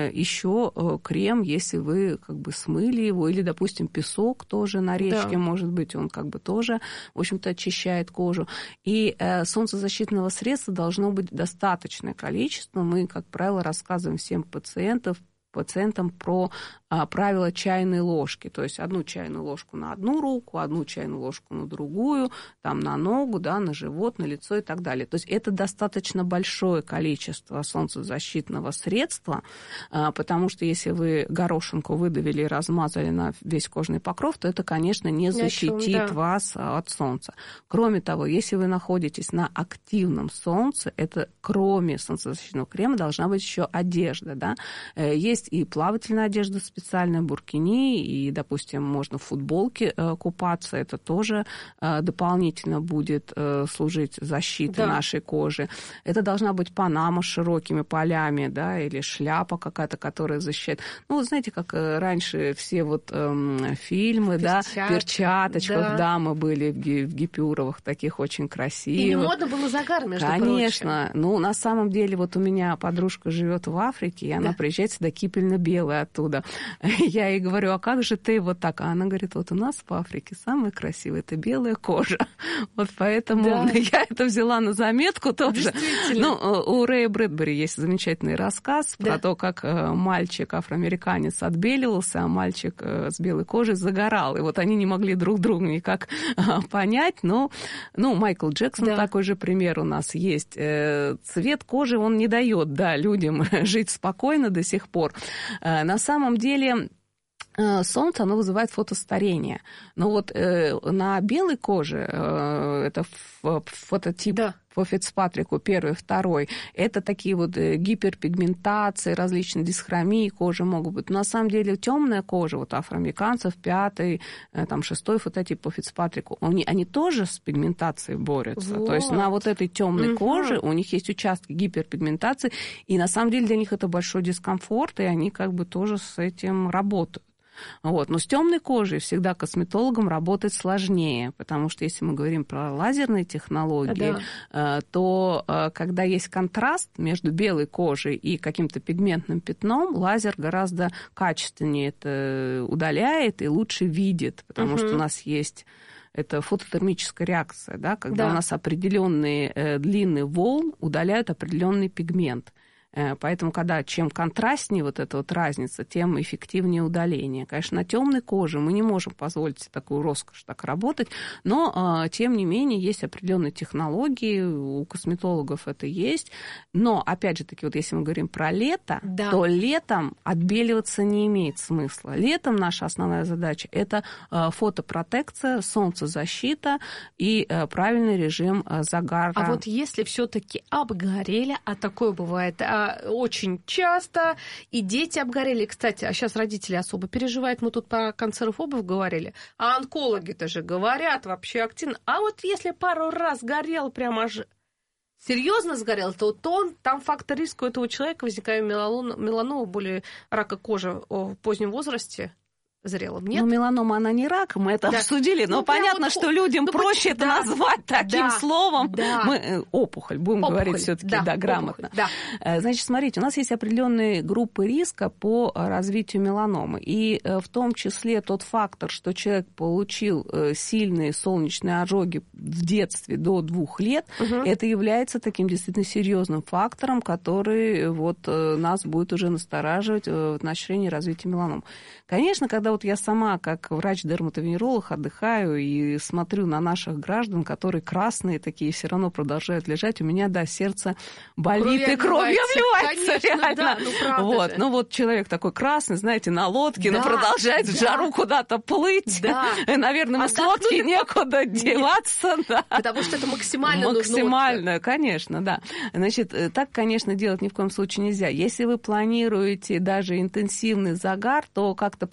еще крем, если вы как бы смыли его, или, допустим, песок тоже на речке, да. может быть, он как бы тоже, в общем-то, очищает кожу. И солнцезащитного средства должно быть достаточное количество. Мы, как правило, рассказываем всем пациентам, пациентам про а, правила чайной ложки. То есть одну чайную ложку на одну руку, одну чайную ложку на другую, там на ногу, да, на живот, на лицо и так далее. То есть это достаточно большое количество солнцезащитного средства, а, потому что если вы горошинку выдавили и размазали на весь кожный покров, то это, конечно, не защитит да. вас от солнца. Кроме того, если вы находитесь на активном солнце, это кроме солнцезащитного крема должна быть еще одежда, да. Есть и плавательная одежда специальная, буркини, и, допустим, можно в футболке купаться. Это тоже дополнительно будет служить защитой да. нашей кожи. Это должна быть панама с широкими полями, да, или шляпа какая-то, которая защищает. Ну, вот знаете, как раньше все вот эм, фильмы, Перчат, да, перчаточках, да. дамы были в, ги- в гипюровых, таких очень красивых. И не модно было загар, между Конечно. прочим. Ну, на самом деле, вот у меня подружка живет в Африке, и она да. приезжает сюда кипельно-белая оттуда. Я ей говорю, а как же ты вот так? А она говорит, вот у нас в Африке самое красивое, это белая кожа. Вот поэтому да. я это взяла на заметку тоже. Ну, у Рэя Брэдбери есть замечательный рассказ да. про то, как мальчик афроамериканец отбеливался, а мальчик с белой кожей загорал. И вот они не могли друг друга никак понять. Но, ну, Майкл Джексон да. такой же пример у нас есть. Цвет кожи, он не дает, да, людям жить спокойно до сих пор. На самом деле солнце, оно вызывает фотостарение. Но вот э, на белой коже, э, это фототип да. по Фицпатрику, первый, второй, это такие вот гиперпигментации, различные дисхромии кожи могут быть. Но на самом деле темная кожа, вот афроамериканцев, пятый, там, шестой фототип по Фицпатрику, они, они тоже с пигментацией борются. Вот. То есть на вот этой темной угу. коже у них есть участки гиперпигментации, и на самом деле для них это большой дискомфорт, и они как бы тоже с этим работают. Вот. Но с темной кожей всегда косметологам работать сложнее, потому что если мы говорим про лазерные технологии, да. то когда есть контраст между белой кожей и каким-то пигментным пятном, лазер гораздо качественнее это удаляет и лучше видит, потому угу. что у нас есть... Это фототермическая реакция, да, когда да. у нас определенные э, длины волн удаляют определенный пигмент. Поэтому, когда чем контрастнее вот эта вот разница, тем эффективнее удаление. Конечно, на темной коже мы не можем позволить себе такую роскошь так работать, но, тем не менее, есть определенные технологии, у косметологов это есть. Но, опять же таки, вот если мы говорим про лето, да. то летом отбеливаться не имеет смысла. Летом наша основная задача – это фотопротекция, солнцезащита и правильный режим загара. А вот если все-таки обгорели, а такое бывает очень часто, и дети обгорели. Кстати, а сейчас родители особо переживают. Мы тут про канцерофобов говорили. А онкологи-то же говорят вообще активно. А вот если пару раз горел, прямо аж серьезно сгорел, то, то он, там фактор риска у этого человека возникает меланома, меланома, более рака кожи в позднем возрасте. Зрелым, нет? Ну, меланома, она не рак, мы это да. обсудили, но ну, понятно, вот, что людям ну, проще это да, назвать таким да, словом. Да. Мы, опухоль, будем опухоль, говорить все-таки да, да, грамотно. Опухоль, да. Значит, смотрите, у нас есть определенные группы риска по развитию меланомы, и в том числе тот фактор, что человек получил сильные солнечные ожоги в детстве до двух лет, угу. это является таким действительно серьезным фактором, который вот нас будет уже настораживать в отношении развития меланомы. Конечно, когда вот я сама, как врач-дерматовенеролог, отдыхаю и смотрю на наших граждан, которые красные такие, все равно продолжают лежать, у меня, да, сердце болит кровь и кровь обливается, реально. Да, ну, вот. Ну вот человек такой красный, знаете, на лодке, да, но продолжает да. в жару куда-то плыть. Да. Наверное, а с лодки некуда нет. деваться. Да. Потому что это максимально Максимально, нужно. конечно, да. Значит, так, конечно, делать ни в коем случае нельзя. Если вы планируете даже интенсивный загар, то как-то подходить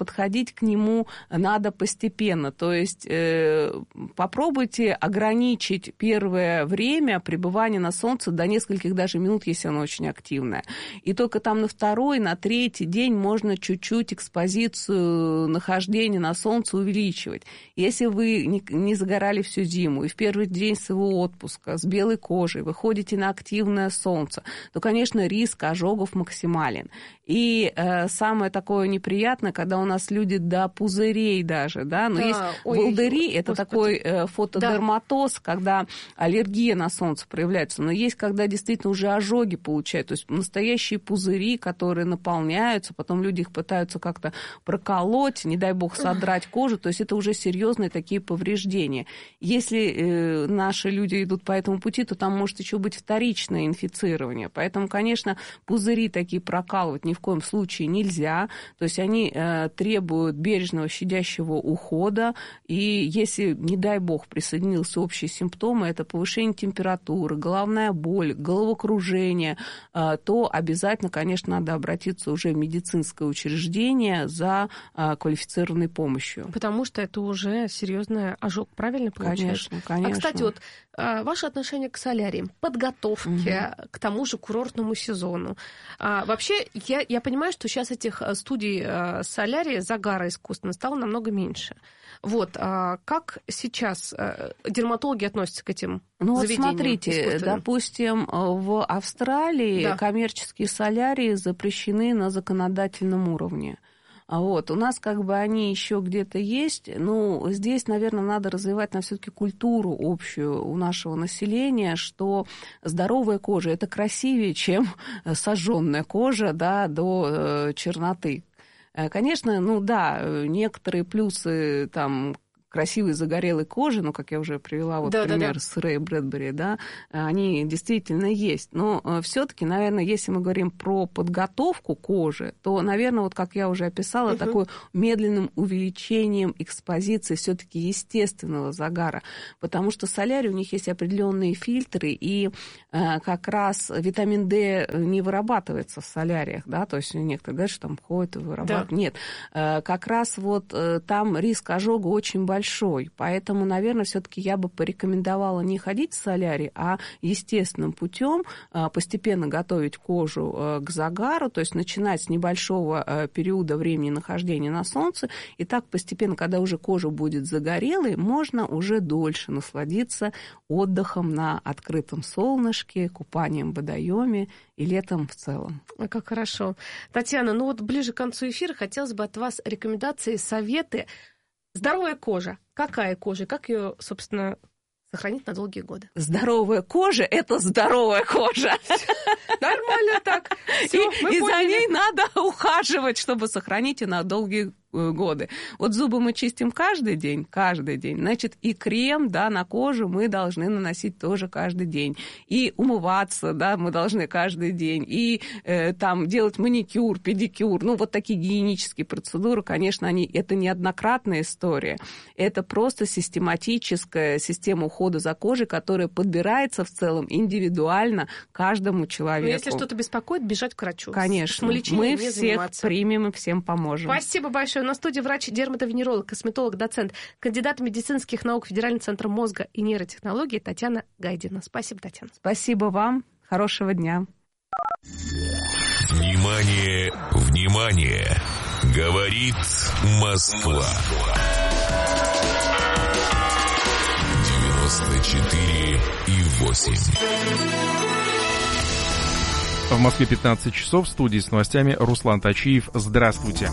подходить к нему надо постепенно. То есть э, попробуйте ограничить первое время пребывания на солнце до нескольких даже минут, если оно очень активное. И только там на второй, на третий день можно чуть-чуть экспозицию нахождения на солнце увеличивать. Если вы не, не загорали всю зиму и в первый день своего отпуска с белой кожей выходите на активное солнце, то, конечно, риск ожогов максимален. И э, самое такое неприятное, когда у нас люди до пузырей даже, да, но да, есть ой, волдыри, это господи. Такой э, фотодерматоз, да. Когда аллергия на солнце проявляется, но есть, когда действительно уже ожоги получают, то есть настоящие пузыри, которые наполняются, потом люди их пытаются как-то проколоть, не дай бог содрать кожу, то есть это уже серьезные такие повреждения. Если э, наши люди идут по этому пути, то там может еще быть вторичное инфицирование, поэтому, конечно, пузыри такие прокалывать ни в коем случае нельзя, то есть они э, требуют бережного, щадящего ухода, и если, не дай бог, присоединился общие симптомы, это повышение температуры, головная боль, головокружение, э, то обязательно, конечно, надо обратиться уже в медицинское учреждение за э, квалифицированной помощью. Потому что это уже серьезный ожог, правильно получается? Конечно, конечно. А, кстати, вот э, ваше отношение к соляриям, подготовке угу. к тому же курортному сезону. А, вообще, я Я понимаю, что сейчас этих студий солярия, загара искусственно стало намного меньше. Вот, а как сейчас дерматологи относятся к этим ну, заведениям? Вот смотрите, допустим, в Австралии да. коммерческие солярии запрещены на законодательном уровне. Вот. У нас как бы они еще где-то есть, но здесь, наверное, надо развивать на все-таки культуру общую у нашего населения, что здоровая кожа – это красивее, чем сожженная кожа, да, до черноты. Конечно, ну да, некоторые плюсы там красивой загорелой кожи, ну, как я уже привела вот да, пример да, да. с Рэй Брэдбери, да, они действительно есть. Но все-таки, наверное, если мы говорим про подготовку кожи, то, наверное, вот как я уже описала, угу. такое медленным увеличением экспозиции все-таки естественного загара, потому что солярий, у них есть определенные фильтры, и э, как раз витамин D не вырабатывается в соляриях, да, то есть некоторые говорят, что там ходят и вырабатывают. Да. Нет, э, как раз вот э, там риск ожога очень большой. Большой. Поэтому, наверное, все-таки я бы порекомендовала не ходить в солярий, а естественным путем постепенно готовить кожу к загару, то есть начинать с небольшого периода времени нахождения на солнце, и так постепенно, когда уже кожа будет загорелой, можно уже дольше насладиться отдыхом на открытом солнышке, купанием в водоеме и летом в целом. Ой, как хорошо. Татьяна, ну вот ближе к концу эфира хотелось бы от вас рекомендации, советы. Здоровая кожа. Какая кожа? Как ее, собственно, сохранить на долгие годы? Здоровая кожа – это здоровая кожа. Нормально так. Всё, и и за ней надо ухаживать, чтобы сохранить ее на долгие годы. Вот зубы мы чистим каждый день, каждый день. Значит, и крем, да, на кожу мы должны наносить тоже каждый день. И умываться, да, мы должны каждый день. И э, там делать маникюр, педикюр. Ну, вот такие гигиенические процедуры, конечно, они, это не однократная история. Это просто систематическая система ухода за кожей, которая подбирается в целом индивидуально каждому человеку. Но если что-то беспокоит, бежать к врачу. Конечно. Мы всех заниматься. Примем и всем поможем. Спасибо большое. На студии врач-дерматовенеролог, косметолог, доцент, кандидат медицинских наук Федерального центра мозга и нейротехнологий Татьяна Гайдина. Спасибо, Татьяна. Спасибо вам. Хорошего дня. Внимание, внимание! Говорит Москва. девяносто четыре и восемь. В Москве пятнадцать часов, в студии с новостями Руслан Тачиев. Здравствуйте.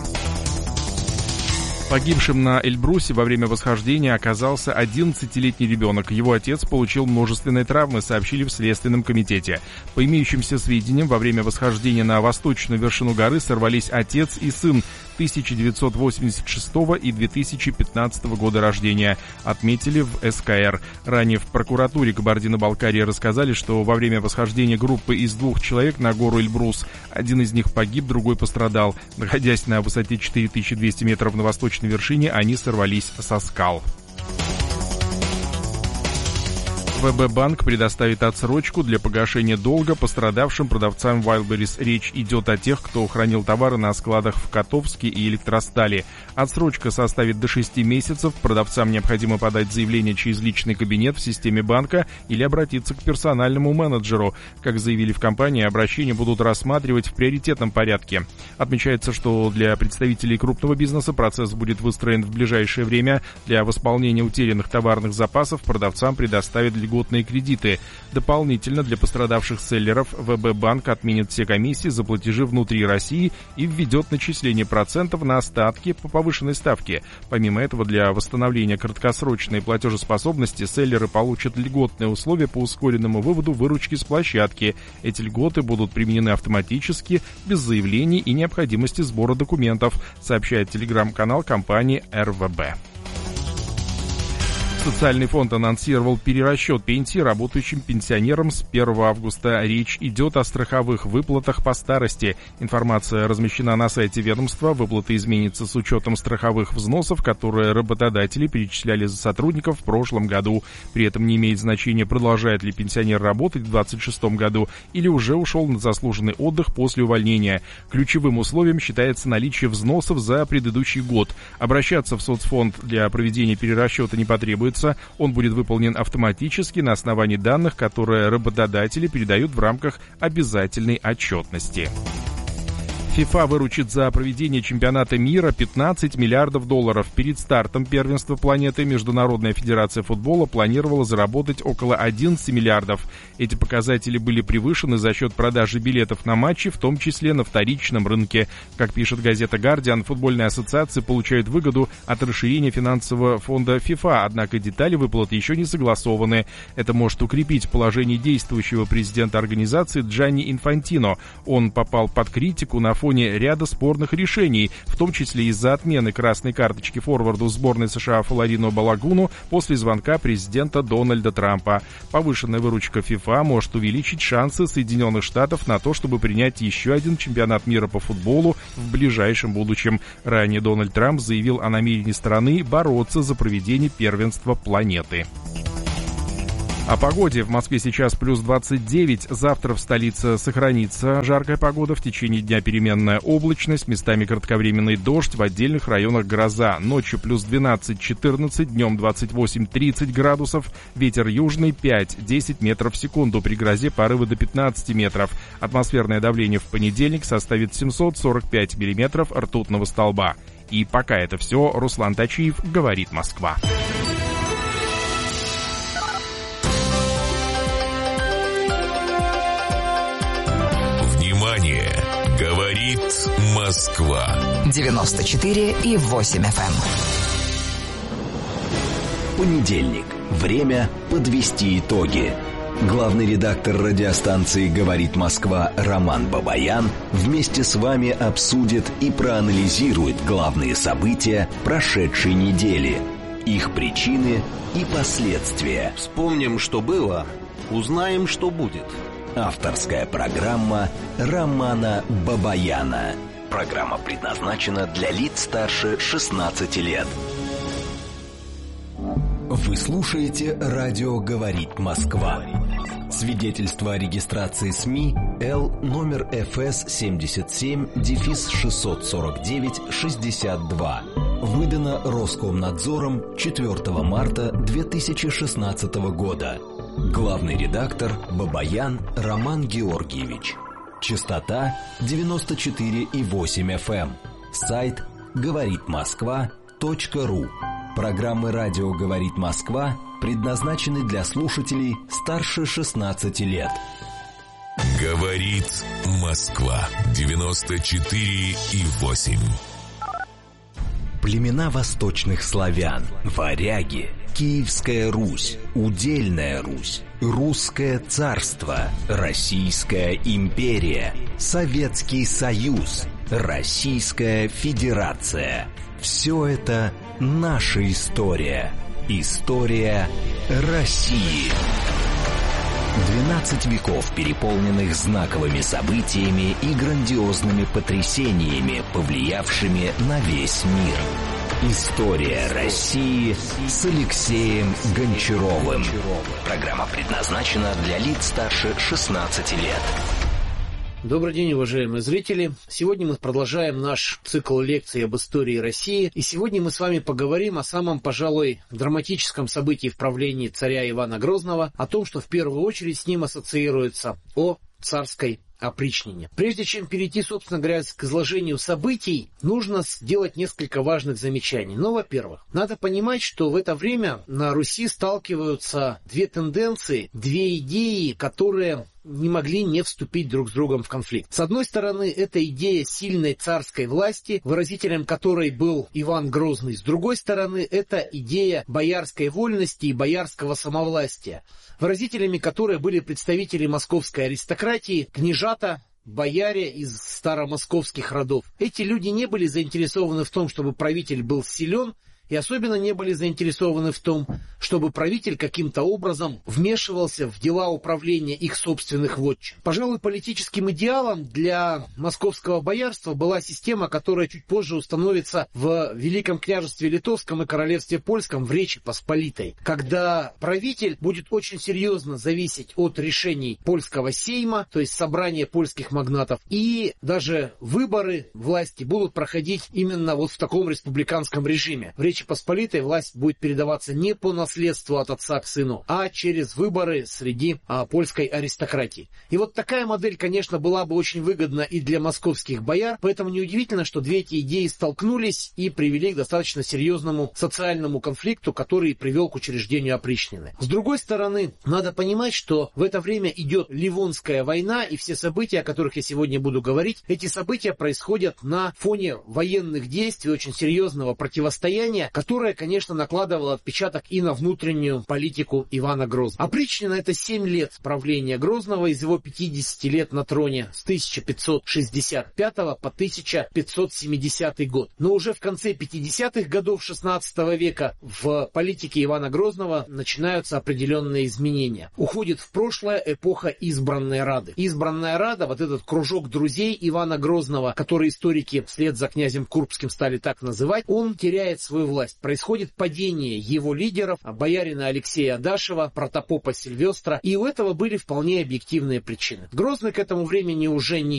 Погибшим на Эльбрусе во время восхождения оказался одиннадцатилетний ребенок. Его отец получил множественные травмы, сообщили в Следственном комитете. По имеющимся сведениям, во время восхождения на восточную вершину горы сорвались отец и сын тысяча девятьсот восемьдесят шестого и две тысячи пятнадцатого года рождения, отметили в эс ка эр. Ранее в прокуратуре Кабардино-Балкарии рассказали, что во время восхождения группы из двух человек на гору Эльбрус один из них погиб, другой пострадал. Находясь на высоте четыре тысячи двести метров на восточной вершине, они сорвались со скал. ВБ-банк предоставит отсрочку для погашения долга пострадавшим продавцам Wildberries. Речь идет о тех, кто хранил товары на складах в Котовске и Электростали. Отсрочка составит до шести месяцев. Продавцам необходимо подать заявление через личный кабинет в системе банка или обратиться к персональному менеджеру. Как заявили в компании, обращения будут рассматривать в приоритетном порядке. Отмечается, что для представителей крупного бизнеса процесс будет выстроен в ближайшее время. Для восполнения утерянных товарных запасов продавцам предоставят льготные кредиты. Дополнительно для пострадавших селлеров ВБ-банк отменит все комиссии за платежи внутри России и введет начисление процентов на остатки по повышенной ставке. Помимо этого, для восстановления краткосрочной платежеспособности селлеры получат льготные условия по ускоренному выводу выручки с площадки. Эти льготы будут применены автоматически, без заявлений и необходимости сбора документов, сообщает телеграм-канал компании эр вэ бэ. Социальный фонд анонсировал перерасчет пенсии работающим пенсионерам с первого августа. Речь идет о страховых выплатах по старости. Информация размещена на сайте ведомства. Выплаты изменятся с учетом страховых взносов, которые работодатели перечисляли за сотрудников в прошлом году. При этом не имеет значения, продолжает ли пенсионер работать в двадцать шестом году или уже ушел на заслуженный отдых после увольнения. Ключевым условием считается наличие взносов за предыдущий год. Обращаться в соцфонд для проведения перерасчета не потребуется. Он будет выполнен автоматически на основании данных, которые работодатели передают в рамках обязательной отчетности. ФИФА выручит за проведение чемпионата мира пятнадцать миллиардов долларов. Перед стартом первенства планеты Международная федерация футбола планировала заработать около одиннадцати миллиардов. Эти показатели были превышены за счет продажи билетов на матчи, в том числе на вторичном рынке. Как пишет газета «Гардиан», футбольные ассоциации получают выгоду от расширения финансового фонда ФИФА, однако детали выплат еще не согласованы. Это может укрепить положение действующего президента организации Джанни Инфантино. Он попал под критику на фоне ряда спорных решений, в том числе из-за отмены красной карточки форварду сборной США Флорину Балагуну после звонка президента Дональда Трампа. Повышенная выручка ФИФА может увеличить шансы Соединенных Штатов на то, чтобы принять еще один чемпионат мира по футболу в ближайшем будущем. Ранее Дональд Трамп заявил о намерении страны бороться за проведение первенства планеты. О погоде. В Москве сейчас плюс двадцать девять. Завтра в столице сохранится жаркая погода. В течение дня переменная облачность, местами кратковременный дождь, в отдельных районах гроза. Ночью плюс двенадцать-четырнадцать, днем двадцать восемь-тридцать градусов. Ветер южный пять-десять метров в секунду. При грозе порывы до пятнадцати метров. Атмосферное давление в понедельник составит семьсот сорок пять миллиметров ртутного столба. И пока это все. Руслан Тачиев, говорит Москва. Говорит Москва. девяносто четыре и восемь эф эм. Понедельник. Время подвести итоги. Главный редактор радиостанции «Говорит Москва» Роман Бабаян вместе с вами обсудит и проанализирует главные события прошедшей недели, их причины и последствия. Вспомним, что было, узнаем, что будет. Авторская программа Романа Бабаяна. Программа предназначена для лиц старше шестнадцати лет. Вы слушаете «Радио говорит Москва». Свидетельство о регистрации СМИ Л номер эф эс семьдесят семь шестьсот сорок девять шестьдесят два. Выдано Роскомнадзором четвёртого марта две тысячи шестнадцатого года. Главный редактор Бабаян Роман Георгиевич. Частота девяносто четыре и восемь эф эм. Сайт говорит москва точка ру. Программы «Радио говорит Москва» предназначены для слушателей старше шестнадцати лет. Говорит Москва. девяносто четыре и восемь. Племена восточных славян, варяги, Киевская Русь, Удельная Русь, Русское царство, Российская империя, Советский Союз, Российская Федерация. Все это наша история. История России. двенадцать веков, переполненных знаковыми событиями и грандиозными потрясениями, повлиявшими на весь мир. История России с Алексеем Гончаровым. Программа предназначена для лиц старше шестнадцати лет. Добрый день, уважаемые зрители. Сегодня мы продолжаем наш цикл лекций об истории России. И сегодня мы с вами поговорим о самом, пожалуй, драматическом событии в правлении царя Ивана Грозного, о том, что в первую очередь с ним ассоциируется о царской опричнине. Прежде чем перейти, собственно говоря, к изложению событий, нужно сделать несколько важных замечаний. Ну, во-первых, надо понимать, что в это время на Руси сталкиваются две тенденции, две идеи, которые не могли не вступить друг с другом в конфликт. С одной стороны, это идея сильной царской власти, выразителем которой был Иван Грозный. С другой стороны, это идея боярской вольности и боярского самовластия, выразителями которой были представители московской аристократии, княжата, бояре из старомосковских родов. Эти люди не были заинтересованы в том, чтобы правитель был силен, и особенно не были заинтересованы в том, чтобы правитель каким-то образом вмешивался в дела управления их собственных вотчин. Пожалуй, политическим идеалом для московского боярства была система, которая чуть позже установится в Великом княжестве Литовском и Королевстве Польском, в Речи Посполитой, когда правитель будет очень серьезно зависеть от решений польского сейма, то есть собрания польских магнатов, и даже выборы власти будут проходить именно вот в таком республиканском режиме. В Речи Посполитой власть будет передаваться не по наследству от отца к сыну, а через выборы среди а, польской аристократии. И вот такая модель, конечно, была бы очень выгодна и для московских бояр, поэтому неудивительно, что две эти идеи столкнулись и привели к достаточно серьезному социальному конфликту, который привел к учреждению опричнины. С другой стороны, надо понимать, что в это время идет Ливонская война, и все события, о которых я сегодня буду говорить, эти события происходят на фоне военных действий, очень серьезного противостояния, которое, конечно, накладывало отпечаток и на внутреннюю политику Ивана Грозного. Опричнина — это семь лет правления Грозного из его пятидесяти лет на троне с тысяча пятьсот шестьдесят пятого по тысяча пятьсот семидесятый год. Но уже в конце пятидесятых годов шестнадцатого века в политике Ивана Грозного начинаются определенные изменения. Уходит в прошлое эпоха избранной Рады. Избранная Рада, вот этот кружок друзей Ивана Грозного, который историки вслед за князем Курбским стали так называть, он теряет свою власть. Происходит падение его лидеров, боярина Алексея Адашева, протопопа Сильвестра, и у этого были вполне объективные причины. Грозный к этому времени уже не